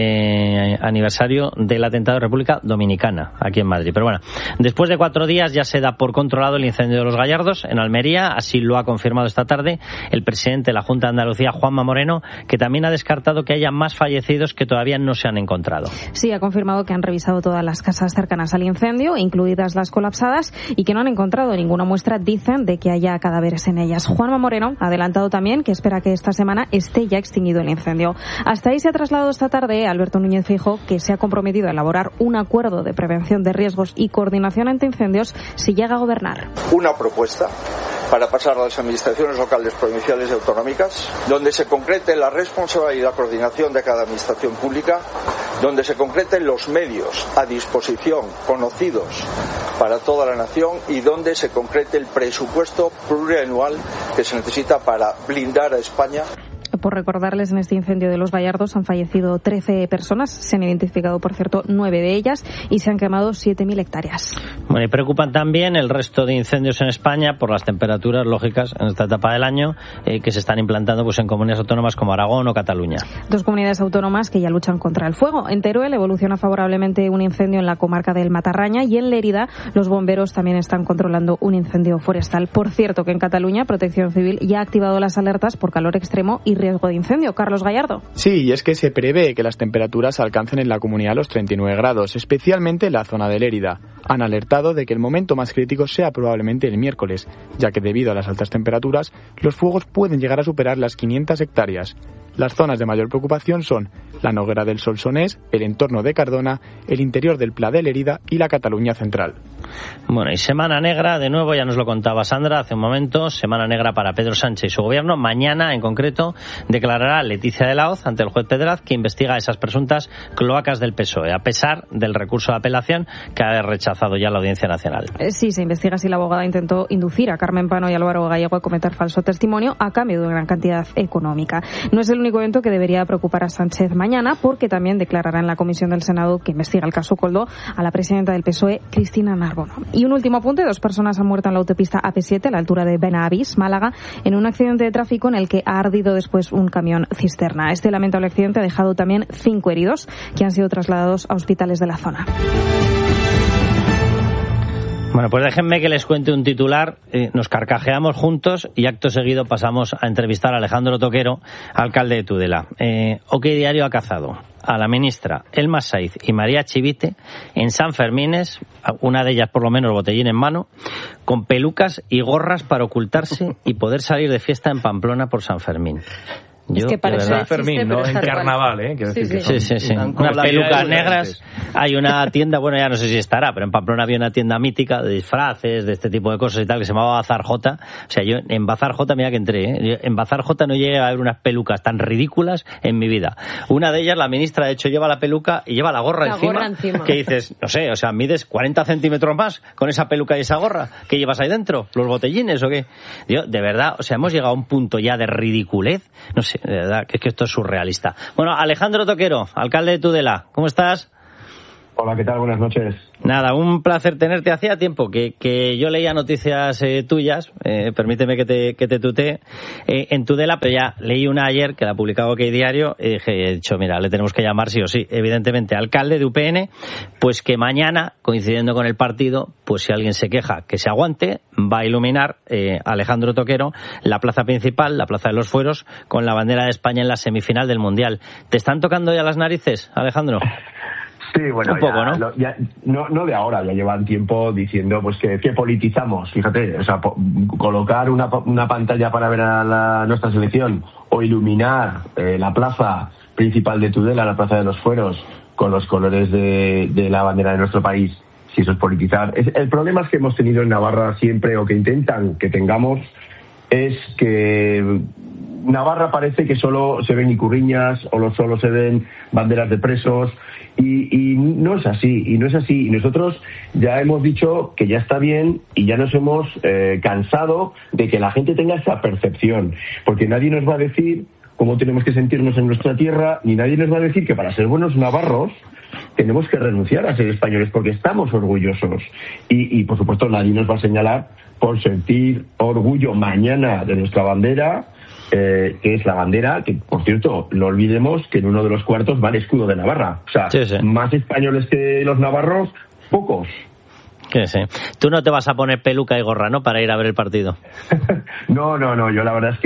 aniversario del atentado de República Dominicana, aquí en Madrid. Pero bueno, después de 4 días ya se da por controlado el incendio de Los Gallardos, en Almería. Así lo ha confirmado esta tarde el presidente de la Junta de Andalucía, Juanma Moreno, que también ha descartado que haya más fallecidos que todavía no se han encontrado. Sí, ha confirmado que han revisado todas las casas cercanas al incendio, incluidas las colapsadas, y que no han encontrado ninguna muestra, dicen, de que haya cadáveres en ellas. Juanma Moreno ha adelantado también que espera que esta semana esté ya extinguido el incendio. Hasta ahí se ha trasladado esta tarde Alberto Núñez Feijóo, que se ha comprometido a elaborar un acuerdo de prevención de riesgos y coordinación ante incendios si llega a gobernar. Una propuesta para pasar a las administraciones locales, provinciales y autonómicas, donde se concrete la responsabilidad y la coordinación de cada administración pública, donde se concreten los medios a disposición, conocidos para toda la nación, y donde se concrete el presupuesto plurianual que se necesita para blindar a España. Por recordarles, en este incendio de Los Gallardos han fallecido 13 personas, se han identificado, por cierto, 9 de ellas, y se han quemado 7.000 hectáreas. Bueno, y preocupan también el resto de incendios en España por las temperaturas lógicas en esta etapa del año que se están implantando en comunidades autónomas como Aragón o Cataluña. 2 comunidades autónomas que ya luchan contra el fuego. En Teruel evoluciona favorablemente un incendio en la comarca del Matarraña, y en Lérida los bomberos también están controlando un incendio forestal. Por cierto, que en Cataluña Protección Civil ya ha activado las alertas por calor extremo y riesgo de incendio. Carlos Gallardo. Sí, y es que se prevé que las temperaturas alcancen en la comunidad los 39 grados, especialmente en la zona de Lérida. Han alertado de que el momento más crítico sea probablemente el miércoles, ya que debido a las altas temperaturas, los fuegos pueden llegar a superar las 500 hectáreas. Las zonas de mayor preocupación son la Noguera del Solsonés, el entorno de Cardona, el interior del Pla de Lérida y la Cataluña central. Bueno, y semana negra, de nuevo, ya nos lo contaba Sandra hace un momento, semana negra para Pedro Sánchez y su gobierno. Mañana, en concreto, declarará Leticia de la Hoz ante el juez Pedraz, que investiga esas presuntas cloacas del PSOE, a pesar del recurso de apelación que ha rechazado ya la Audiencia Nacional. Sí, se investiga si la abogada intentó inducir a Carmen Pano y Álvaro Gallego a cometer falso testimonio a cambio de una gran cantidad económica. No es el único evento que debería preocupar a Sánchez mañana, porque también declarará en la comisión del Senado que investiga el caso Coldo a la presidenta del PSOE, Cristina Narbona. carbono. Y un último apunte, 2 personas han muerto en la autopista AP7 a la altura de Benavís, Málaga, en un accidente de tráfico en el que ha ardido después un camión cisterna. Este lamentable accidente ha dejado también 5 heridos que han sido trasladados a hospitales de la zona. Bueno, pues déjenme que les cuente un titular. Nos carcajeamos juntos y acto seguido pasamos a entrevistar a Alejandro Toquero, alcalde de Tudela. OK Diario ha cazado a la ministra Elma Saiz y María Chivite en San Fermines, una de ellas por lo menos botellín en mano, con pelucas y gorras para ocultarse y poder salir de fiesta en Pamplona por San Fermín. Es que parece San Fermín, ¿no? En carnaval, Sí. Unas pelucas negras. Hay una tienda, bueno, ya no sé si estará, pero en Pamplona había una tienda mítica de disfraces, de este tipo de cosas y tal, que se llamaba Bazar J. O sea, yo en Bazar J, mira que entré, en Bazar J no llegué a ver unas pelucas tan ridículas en mi vida. Una de ellas, la ministra, de hecho, lleva la peluca y lleva la gorra encima. Que dices, no sé, o sea, mides 40 centímetros más con esa peluca y esa gorra. ¿Qué llevas ahí dentro? ¿Los botellines o qué? Yo, de verdad, o sea, hemos llegado a un punto ya de ridiculez, no sé, de verdad, que es que esto es surrealista. Bueno, Alejandro Toquero, alcalde de Tudela, ¿cómo estás? Hola, ¿qué tal? Buenas noches. Nada, un placer tenerte. Hacía tiempo que yo leía noticias tuyas, permíteme que te tutee, en Tudela, pero ya leí una ayer que la ha publicado OK Diario y he dicho, mira, le tenemos que llamar sí o sí. Evidentemente, alcalde de UPN, pues que mañana, coincidiendo con el partido, pues si alguien se queja, que se aguante, va a iluminar Alejandro Toquero la plaza principal, la plaza de los Fueros, con la bandera de España en la semifinal del Mundial. ¿Te están tocando ya las narices, Alejandro? Sí, bueno, un poco, ya, no de ahora, ya llevan tiempo diciendo pues que politizamos, fíjate, o sea, colocar una pantalla para ver a nuestra selección o iluminar la plaza principal de Tudela, la plaza de los Fueros, con los colores de la bandera de nuestro país, si eso es politizar. El problema es que hemos tenido en Navarra siempre, o que intentan que tengamos, es que Navarra parece que solo se ven icurriñas o solo se ven banderas de presos y no es así, y nosotros ya hemos dicho que ya está bien y ya nos hemos cansado de que la gente tenga esa percepción, porque nadie nos va a decir cómo tenemos que sentirnos en nuestra tierra, ni nadie nos va a decir que para ser buenos navarros tenemos que renunciar a ser españoles, porque estamos orgullosos y por supuesto nadie nos va a señalar por sentir orgullo mañana de nuestra bandera, que es la bandera que, por cierto, no olvidemos que en uno de los cuartos va el escudo de Navarra. O sea, sí. Más españoles que los navarros, pocos. Que sí. Tú no te vas a poner peluca y gorra, ¿no?, para ir a ver el partido. No, yo la verdad es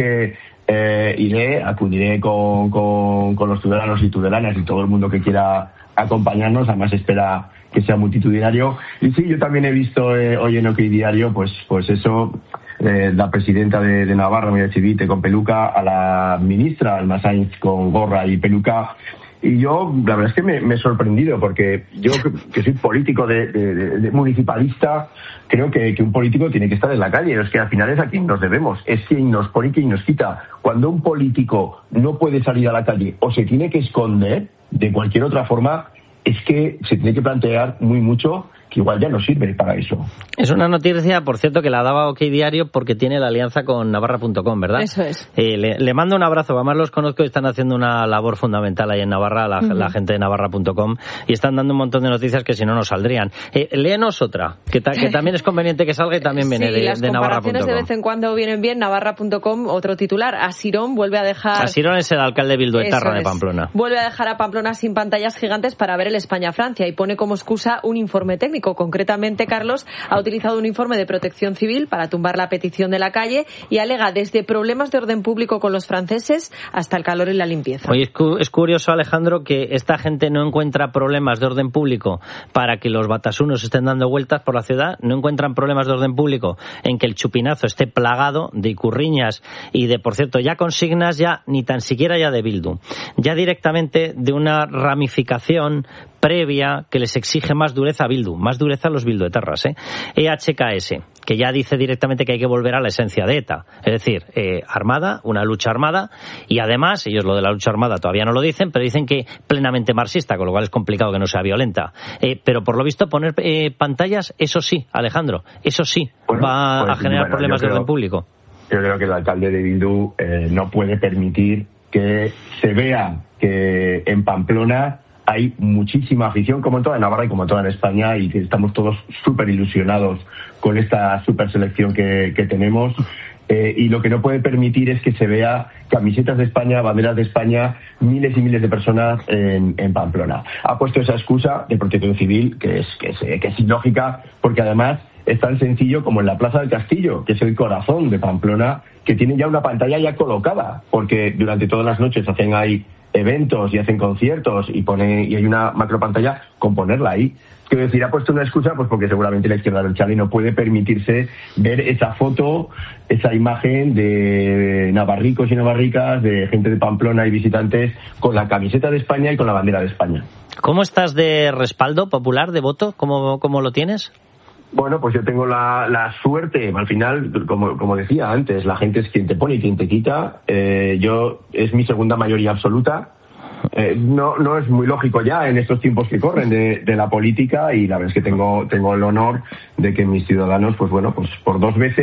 que acudiré con los tudelanos y tudelanas y todo el mundo que quiera acompañarnos, además espera que sea multitudinario. Y sí, yo también he visto hoy en OK Diario, pues eso, la presidenta de Navarra, María Chivite, con peluca, a la ministra Elma Saiz con gorra y peluca. Y yo, la verdad es que me he sorprendido, porque yo, que soy político de municipalista, creo que un político tiene que estar en la calle. Es que al final es a quien nos debemos, es quien nos pone y quien nos quita. Cuando un político no puede salir a la calle o se tiene que esconder de cualquier otra forma, es que se tiene que plantear mucho que igual ya no sirve para eso. Es una noticia, por cierto, que la daba OK Diario porque tiene la alianza con Navarra.com, ¿verdad? Eso es. Le mando un abrazo, además los conozco y están haciendo una labor fundamental ahí en Navarra, la gente de Navarra.com, y están dando un montón de noticias que si no nos saldrían. Léenos otra, que también es conveniente que salga y también viene de Navarra.com. Las comparaciones de vez en cuando vienen bien. Navarra.com, otro titular, Asirón vuelve a dejar... Asirón es el alcalde bilduetarra de Pamplona. Vuelve a dejar a Pamplona sin pantallas gigantes para ver el España-Francia y pone como excusa un informe técnico. Concretamente, Carlos ha utilizado un informe de Protección Civil para tumbar la petición de la calle y alega desde problemas de orden público con los franceses hasta el calor y la limpieza. Oye, es curioso, Alejandro, que esta gente no encuentra problemas de orden público para que los batasunos estén dando vueltas por la ciudad, no encuentran problemas de orden público en que el Chupinazo esté plagado de icurriñas y de, por cierto, ya consignas ya ni tan siquiera ya de Bildu, ya directamente de una ramificación previa que les exige más dureza a Bildu, más dureza a los bilduetarras, EHKS, que ya dice directamente que hay que volver a la esencia de ETA, es decir, armada, una lucha armada, y además, ellos lo de la lucha armada todavía no lo dicen, pero dicen que plenamente marxista, con lo cual es complicado que no sea violenta. Pero por lo visto poner pantallas, eso sí, Alejandro, eso sí, va a generar problemas de orden público. Yo creo que el alcalde de Bildu no puede permitir que se vea que en Pamplona hay muchísima afición, como en toda Navarra y como en toda España, y que estamos todos súper ilusionados con esta super selección que tenemos. Y lo que no puede permitir es que se vea camisetas de España, banderas de España, miles y miles de personas en Pamplona. Ha puesto esa excusa de Protección Civil, que es ilógica, porque además es tan sencillo como en la Plaza del Castillo, que es el corazón de Pamplona, que tiene ya una pantalla ya colocada, porque durante todas las noches hacen ahí eventos y hacen conciertos y hay una macro pantalla con ponerla ahí. Quiero decir, ha puesto una excusa pues porque seguramente la izquierda del Chale no puede permitirse ver esa foto, esa imagen de navarricos y navarricas, de gente de Pamplona y visitantes con la camiseta de España y con la bandera de España. ¿Cómo estás de respaldo popular, de voto? ¿Cómo lo tienes? Bueno, pues yo tengo la suerte, al final, como decía antes, la gente es quien te pone y quien te quita. Es mi segunda mayoría absoluta. No es muy lógico ya en estos tiempos que corren de la política, y la verdad es que tengo el honor de que mis ciudadanos, pues bueno, pues por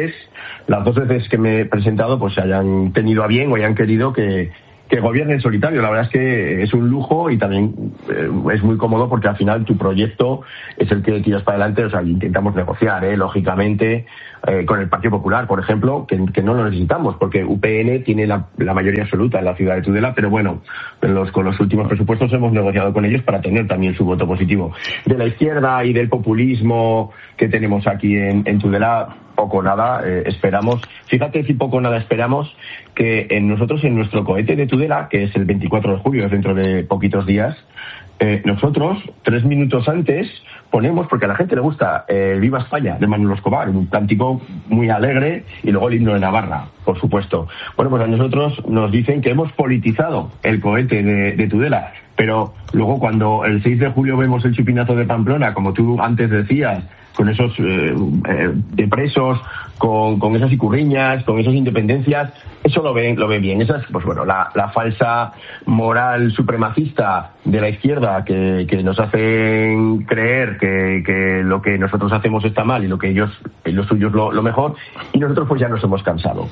las dos veces que me he presentado, pues hayan tenido a bien o hayan querido que gobierne en solitario. La verdad es que es un lujo y también es muy cómodo porque al final tu proyecto es el que tiras para adelante. O sea, intentamos negociar, lógicamente, con el Partido Popular, por ejemplo, que no lo necesitamos porque UPN tiene la mayoría absoluta en la ciudad de Tudela, pero bueno, con los últimos presupuestos hemos negociado con ellos para tener también su voto positivo. De la izquierda y del populismo que tenemos aquí en Tudela, poco o nada esperamos. Fíjate si poco o nada esperamos que nosotros en nuestro cohete de Tudela, que es el 24 de julio, es dentro de poquitos días, nosotros 3 minutos antes ponemos, porque a la gente le gusta Viva España de Manuel Escobar, un cántico muy alegre, y luego el himno de Navarra, por supuesto. Bueno, pues a nosotros nos dicen que hemos politizado el cohete de Tudela, pero luego cuando el 6 de julio vemos el chupinazo de Pamplona, como tú antes decías, con esos de presos, con esas icurriñas, con esas independencias, eso lo ven bien. Esa es, pues bueno, la falsa moral supremacista de la izquierda que nos hacen creer que lo que nosotros hacemos está mal y lo que ellos lo suyo es lo mejor, y nosotros pues ya nos hemos cansado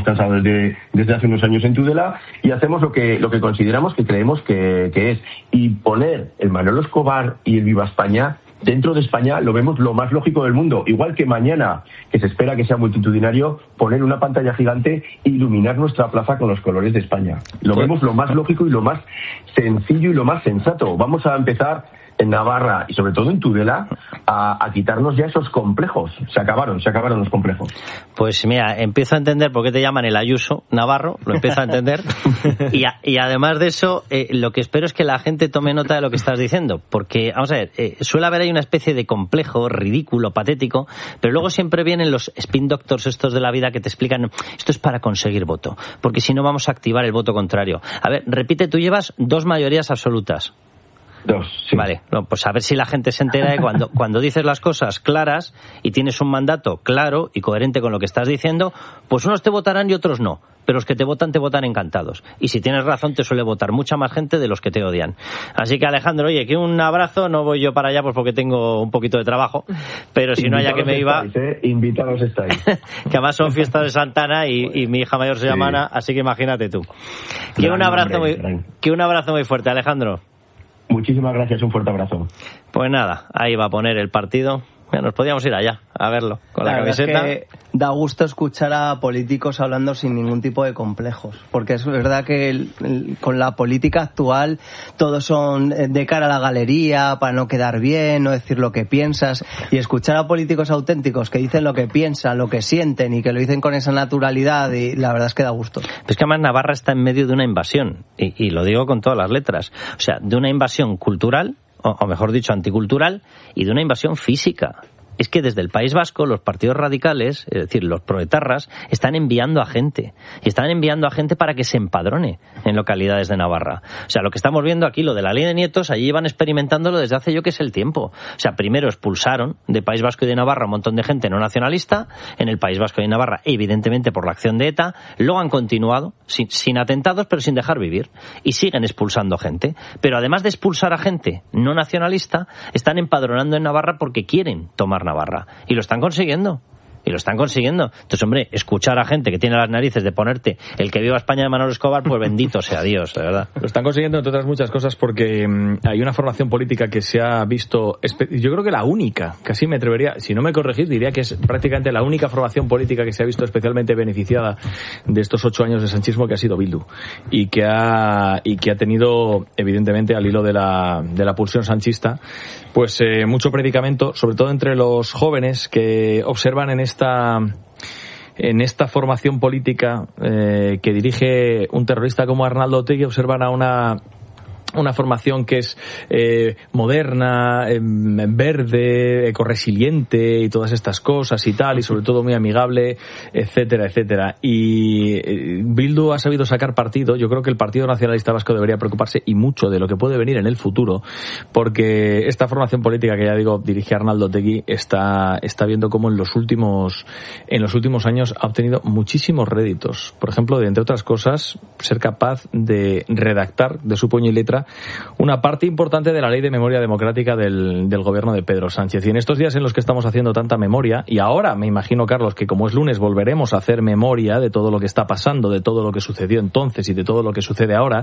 desde hace unos años en Tudela, y hacemos lo que consideramos, que creemos que es, y poner el Manuel Escobar y el Viva España dentro de España lo vemos lo más lógico del mundo. Igual que mañana, que se espera que sea multitudinario, poner una pantalla gigante e iluminar nuestra plaza con los colores de España. Lo vemos lo más lógico y lo más sencillo y lo más sensato. Vamos a empezar en Navarra y sobre todo en Tudela a quitarnos ya esos complejos. Se acabaron los complejos. Pues mira, empiezo a entender por qué te llaman el Ayuso Navarro, lo empiezo a entender. y además de eso, lo que espero es que la gente tome nota de lo que estás diciendo, porque, vamos a ver, suele haber ahí una especie de complejo, ridículo, patético, pero luego siempre vienen los spin doctors estos de la vida que te explican, esto es para conseguir voto, porque si no vamos a activar el voto contrario. A ver, repite, tú llevas 2 mayorías absolutas. 2, sí. Vale, pues a ver si la gente se entera de cuando dices las cosas claras y tienes un mandato claro y coherente con lo que estás diciendo, pues unos te votarán y otros no, pero los que te votan encantados. Y si tienes razón, te suele votar mucha más gente de los que te odian. Así que, Alejandro, oye, que un abrazo. No voy yo para allá pues porque tengo un poquito de trabajo, pero si no, allá que me iba... Invitados estáis. Que además son fiestas de Santana y mi hija mayor se llama Ana, así que imagínate tú. Que un abrazo muy fuerte, Alejandro. Muchísimas gracias, un fuerte abrazo. Pues nada, ahí va a poner el partido. Mira, nos podíamos ir allá a verlo con la camiseta. Es que da gusto escuchar a políticos hablando sin ningún tipo de complejos, porque es verdad que con la política actual todos son de cara a la galería, para no quedar bien, no decir lo que piensas, y escuchar a políticos auténticos que dicen lo que piensan, lo que sienten y que lo dicen con esa naturalidad, y la verdad es que da gusto. Es que además Navarra está en medio de una invasión, y lo digo con todas las letras, o sea, de una invasión cultural, o mejor dicho, anticultural, y de una invasión física. Es que desde el País Vasco los partidos radicales, es decir, los proetarras, están enviando a gente. Y están enviando a gente para que se empadrone en localidades de Navarra. O sea, lo que estamos viendo aquí, lo de la ley de nietos, allí iban experimentándolo desde hace yo que sé el tiempo. O sea, primero expulsaron de País Vasco y de Navarra un montón de gente no nacionalista, en el País Vasco y en Navarra, evidentemente por la acción de ETA. Luego han continuado, sin atentados, pero sin dejar vivir. Y siguen expulsando gente. Pero además de expulsar a gente no nacionalista, están empadronando en Navarra porque quieren tomar Navarra. Y lo están consiguiendo. y lo están consiguiendo. Entonces, hombre, escuchar a gente que tiene las narices de ponerte el que viva España de Manolo Escobar, pues bendito sea Dios, de verdad. Lo están consiguiendo, entre otras muchas cosas, porque hay una formación política que se ha visto, yo creo que la única, casi me atrevería, si no me corregís, diría que es prácticamente la única formación política que se ha visto especialmente beneficiada de estos 8 años de sanchismo, que ha sido Bildu, y que ha tenido, evidentemente, al hilo de la pulsión sanchista, pues mucho predicamento, sobre todo entre los jóvenes que observan en esta formación política que dirige un terrorista como Arnaldo Otegi, observan a una formación que es moderna, verde, ecoresiliente y todas estas cosas y tal, y sobre todo muy amigable, etcétera, etcétera. Y Bildu ha sabido sacar partido. Yo creo que el Partido Nacionalista Vasco debería preocuparse y mucho de lo que puede venir en el futuro, porque esta formación política que ya digo dirige Arnaldo Otegi está viendo cómo en los últimos años ha obtenido muchísimos réditos. Por ejemplo, de, entre otras cosas, ser capaz de redactar de su puño y letra una parte importante de la Ley de Memoria Democrática del gobierno de Pedro Sánchez. Y en estos días en los que estamos haciendo tanta memoria, y ahora me imagino, Carlos, que como es lunes volveremos a hacer memoria de todo lo que está pasando, de todo lo que sucedió entonces y de todo lo que sucede ahora,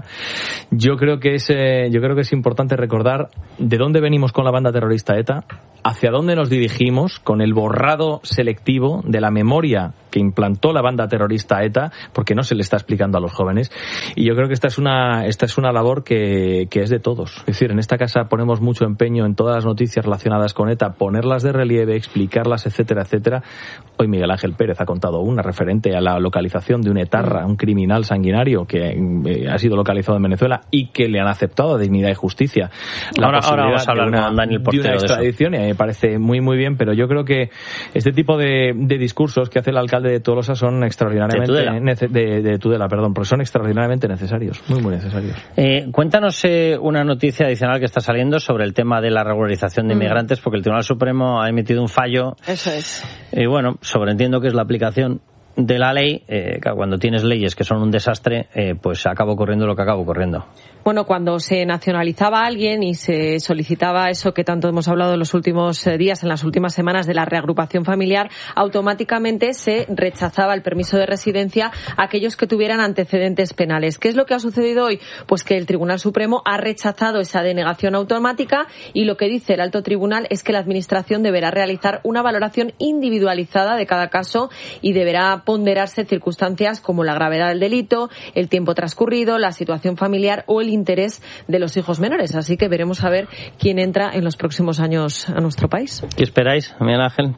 yo creo que es importante recordar de dónde venimos con la banda terrorista ETA, hacia dónde nos dirigimos con el borrado selectivo de la memoria que implantó la banda terrorista ETA, porque no se le está explicando a los jóvenes. Y yo creo que esta es una labor que es de todos. Es decir, en esta casa ponemos mucho empeño en todas las noticias relacionadas con ETA, ponerlas de relieve, explicarlas, etcétera, etcétera. Hoy Miguel Ángel Pérez ha contado una referente a la localización de un etarra, un criminal sanguinario que ha sido localizado en Venezuela y que le han aceptado dignidad y justicia. Ahora vamos a hablar con Daniel Portero de una extradición, y a mí me parece muy muy bien, pero yo creo que este tipo de discursos que hace el alcalde de Tolosa son extraordinariamente de Tudela, porque son extraordinariamente necesarios, muy muy necesarios. Cuéntanos una noticia adicional que está saliendo sobre el tema de la regularización de inmigrantes, porque el Tribunal Supremo ha emitido un fallo. Eso es. Y bueno, sobreentiendo que es la aplicación de la ley. Cuando tienes leyes que son un desastre, pues acaba ocurriendo lo que acaba ocurriendo. Bueno, cuando se nacionalizaba a alguien y se solicitaba eso que tanto hemos hablado en los últimos días, en las últimas semanas, de la reagrupación familiar, automáticamente se rechazaba el permiso de residencia a aquellos que tuvieran antecedentes penales. ¿Qué es lo que ha sucedido hoy? Pues que el Tribunal Supremo ha rechazado esa denegación automática, y lo que dice el alto tribunal es que la Administración deberá realizar una valoración individualizada de cada caso y deberá ponderarse circunstancias como la gravedad del delito, el tiempo transcurrido, la situación familiar o el interés de los hijos menores. Así que veremos a ver quién entra en los próximos años a nuestro país. ¿Qué esperáis, Miguel Ángel?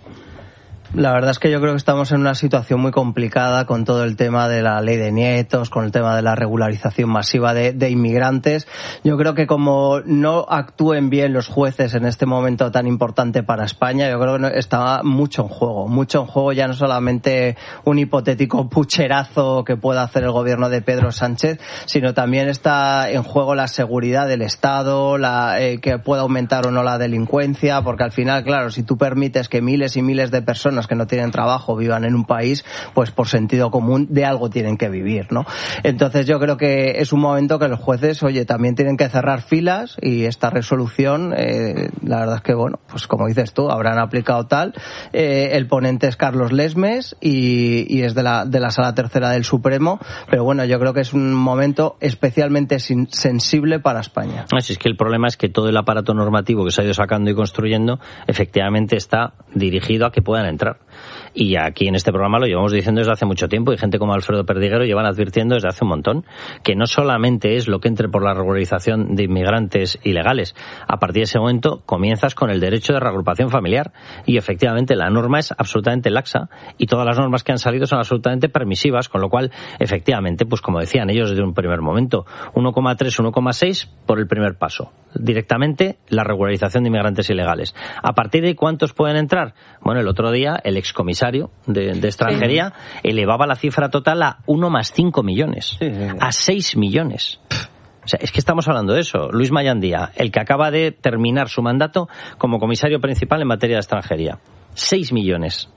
La verdad es que yo creo que estamos en una situación muy complicada con todo el tema de la ley de nietos, con el tema de la regularización masiva de inmigrantes. Yo creo que como no actúen bien los jueces en este momento tan importante para España, yo creo que está mucho en juego ya no solamente un hipotético pucherazo que pueda hacer el gobierno de Pedro Sánchez, sino también está en juego la seguridad del Estado, que pueda aumentar o no la delincuencia, porque al final, claro, si tú permites que miles y miles de personas que no tienen trabajo vivan en un país, pues por sentido común de algo tienen que vivir, ¿no? Entonces yo creo que es un momento que los jueces, también tienen que cerrar filas, y esta resolución, la verdad es que, bueno, pues como dices tú, habrán aplicado tal. El ponente es Carlos Lesmes y es de la Sala Tercera del Supremo, pero bueno, yo creo que es un momento especialmente sensible para España. Así es que el problema es que todo el aparato normativo que se ha ido sacando y construyendo efectivamente está dirigido a que puedan entrar. Y aquí en este programa lo llevamos diciendo desde hace mucho tiempo, y gente como Alfredo Perdiguero llevan advirtiendo desde hace un montón que no solamente es lo que entre por la regularización de inmigrantes ilegales. A partir de ese momento comienzas con el derecho de reagrupación familiar, y efectivamente la norma es absolutamente laxa y todas las normas que han salido son absolutamente permisivas, con lo cual efectivamente, pues como decían ellos desde un primer momento, 1,3, 1,6 por el primer paso, directamente la regularización de inmigrantes ilegales. A partir de ¿cuántos pueden entrar? Bueno, el otro día el excomisario de extranjería elevaba la cifra total a 1 más 5 millones, a 6 millones. O sea, es que estamos hablando de eso. Luis Mayandía, el que acaba de terminar su mandato como comisario principal en materia de extranjería. 6 millones.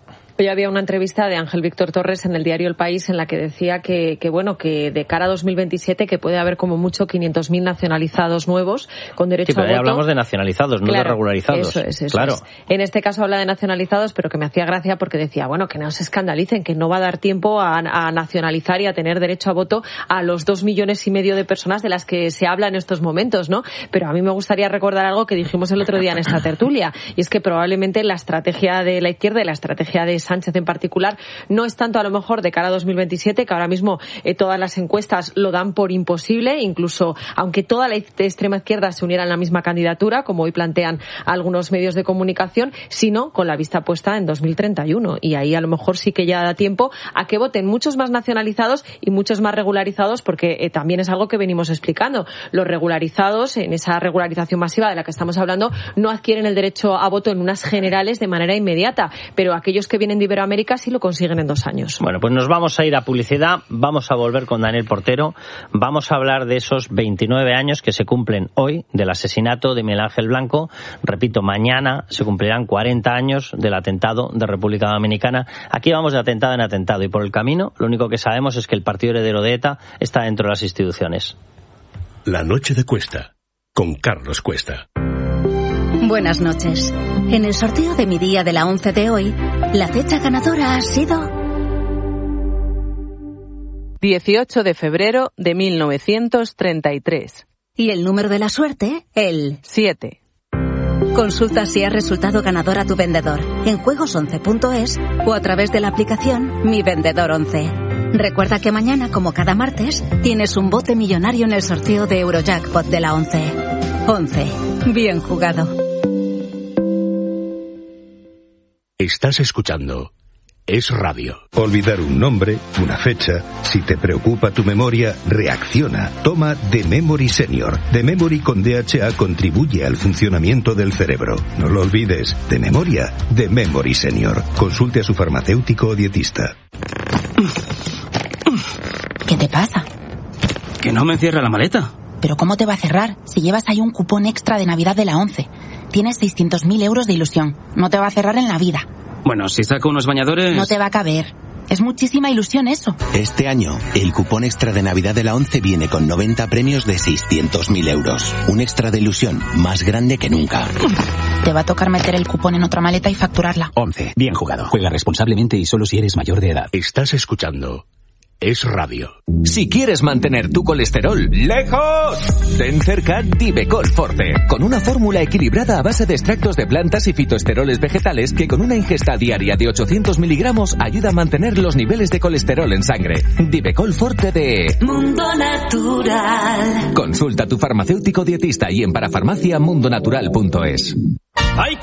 Hoy había una entrevista de Ángel Víctor Torres en el diario El País en la que decía que de cara a 2027 que puede haber como mucho 500.000 nacionalizados nuevos con derecho a voto. Hablamos de nacionalizados, no de regularizados. Eso claro. es. En este caso habla de nacionalizados, pero que me hacía gracia porque decía, que no se escandalicen, que no va a dar tiempo a nacionalizar y a tener derecho a voto a los 2,5 millones de personas de las que se habla en estos momentos, ¿no? Pero a mí me gustaría recordar algo que dijimos el otro día en esta tertulia, y es que probablemente la estrategia de la izquierda y la estrategia de Sánchez en particular no es tanto a lo mejor de cara a 2027, que ahora mismo todas las encuestas lo dan por imposible, incluso aunque toda la extrema izquierda se uniera en la misma candidatura, como hoy plantean algunos medios de comunicación, sino con la vista puesta en 2031. Y ahí a lo mejor sí que ya da tiempo a que voten muchos más nacionalizados y muchos más regularizados, porque también es algo que venimos explicando. Los regularizados, en esa regularización masiva de la que estamos hablando, no adquieren el derecho a voto en unas generales de manera inmediata, pero aquellos que vienen de Iberoamérica sí lo consiguen en 2 años. Bueno, pues nos vamos a ir a publicidad, vamos a volver con Daniel Portero, vamos a hablar de esos 29 años que se cumplen hoy del asesinato de Miguel Ángel Blanco. Repito, mañana se cumplirán 40 años del atentado de República Dominicana. Aquí vamos de atentado en atentado y por el camino lo único que sabemos es que el partido heredero de ETA está dentro de las instituciones. La noche de Cuesta, con Carlos Cuesta. Buenas noches. En el sorteo de mi día de la 11 de hoy, la fecha ganadora ha sido 18 de febrero de 1933. Y el número de la suerte, el 7. Consulta si has resultado ganador a tu vendedor en juegos11.es o a través de la aplicación Mi Vendedor 11. Recuerda que mañana, como cada martes, tienes un bote millonario en el sorteo de Eurojackpot de la 11. 11. Bien jugado. Estás escuchando Es Radio. Olvidar un nombre, una fecha. Si te preocupa tu memoria, reacciona. Toma The Memory Senior. The Memory con DHA contribuye al funcionamiento del cerebro. No lo olvides. De memoria, The Memory Senior. Consulte a su farmacéutico o dietista. ¿Qué te pasa? Que no me cierra la maleta. ¿Pero cómo te va a cerrar si llevas ahí un cupón extra de Navidad de la 11? Tienes 600.000 euros de ilusión. No te va a cerrar en la vida. Bueno, si saco unos bañadores... No te va a caber. Es muchísima ilusión eso. Este año, el cupón extra de Navidad de la 11 viene con 90 premios de 600.000 euros. Un extra de ilusión más grande que nunca. Te va a tocar meter el cupón en otra maleta y facturarla. 11. Bien jugado. Juega responsablemente y solo si eres mayor de edad. Estás escuchando Es Radio. Si quieres mantener tu colesterol lejos, ten cerca Divecol Forte, con una fórmula equilibrada a base de extractos de plantas y fitoesteroles vegetales que con una ingesta diaria de 800 miligramos ayuda a mantener los niveles de colesterol en sangre. Divecol Forte de Mundo Natural. Consulta a tu farmacéutico dietista y en parafarmacia mundonatural.es. ¡Hay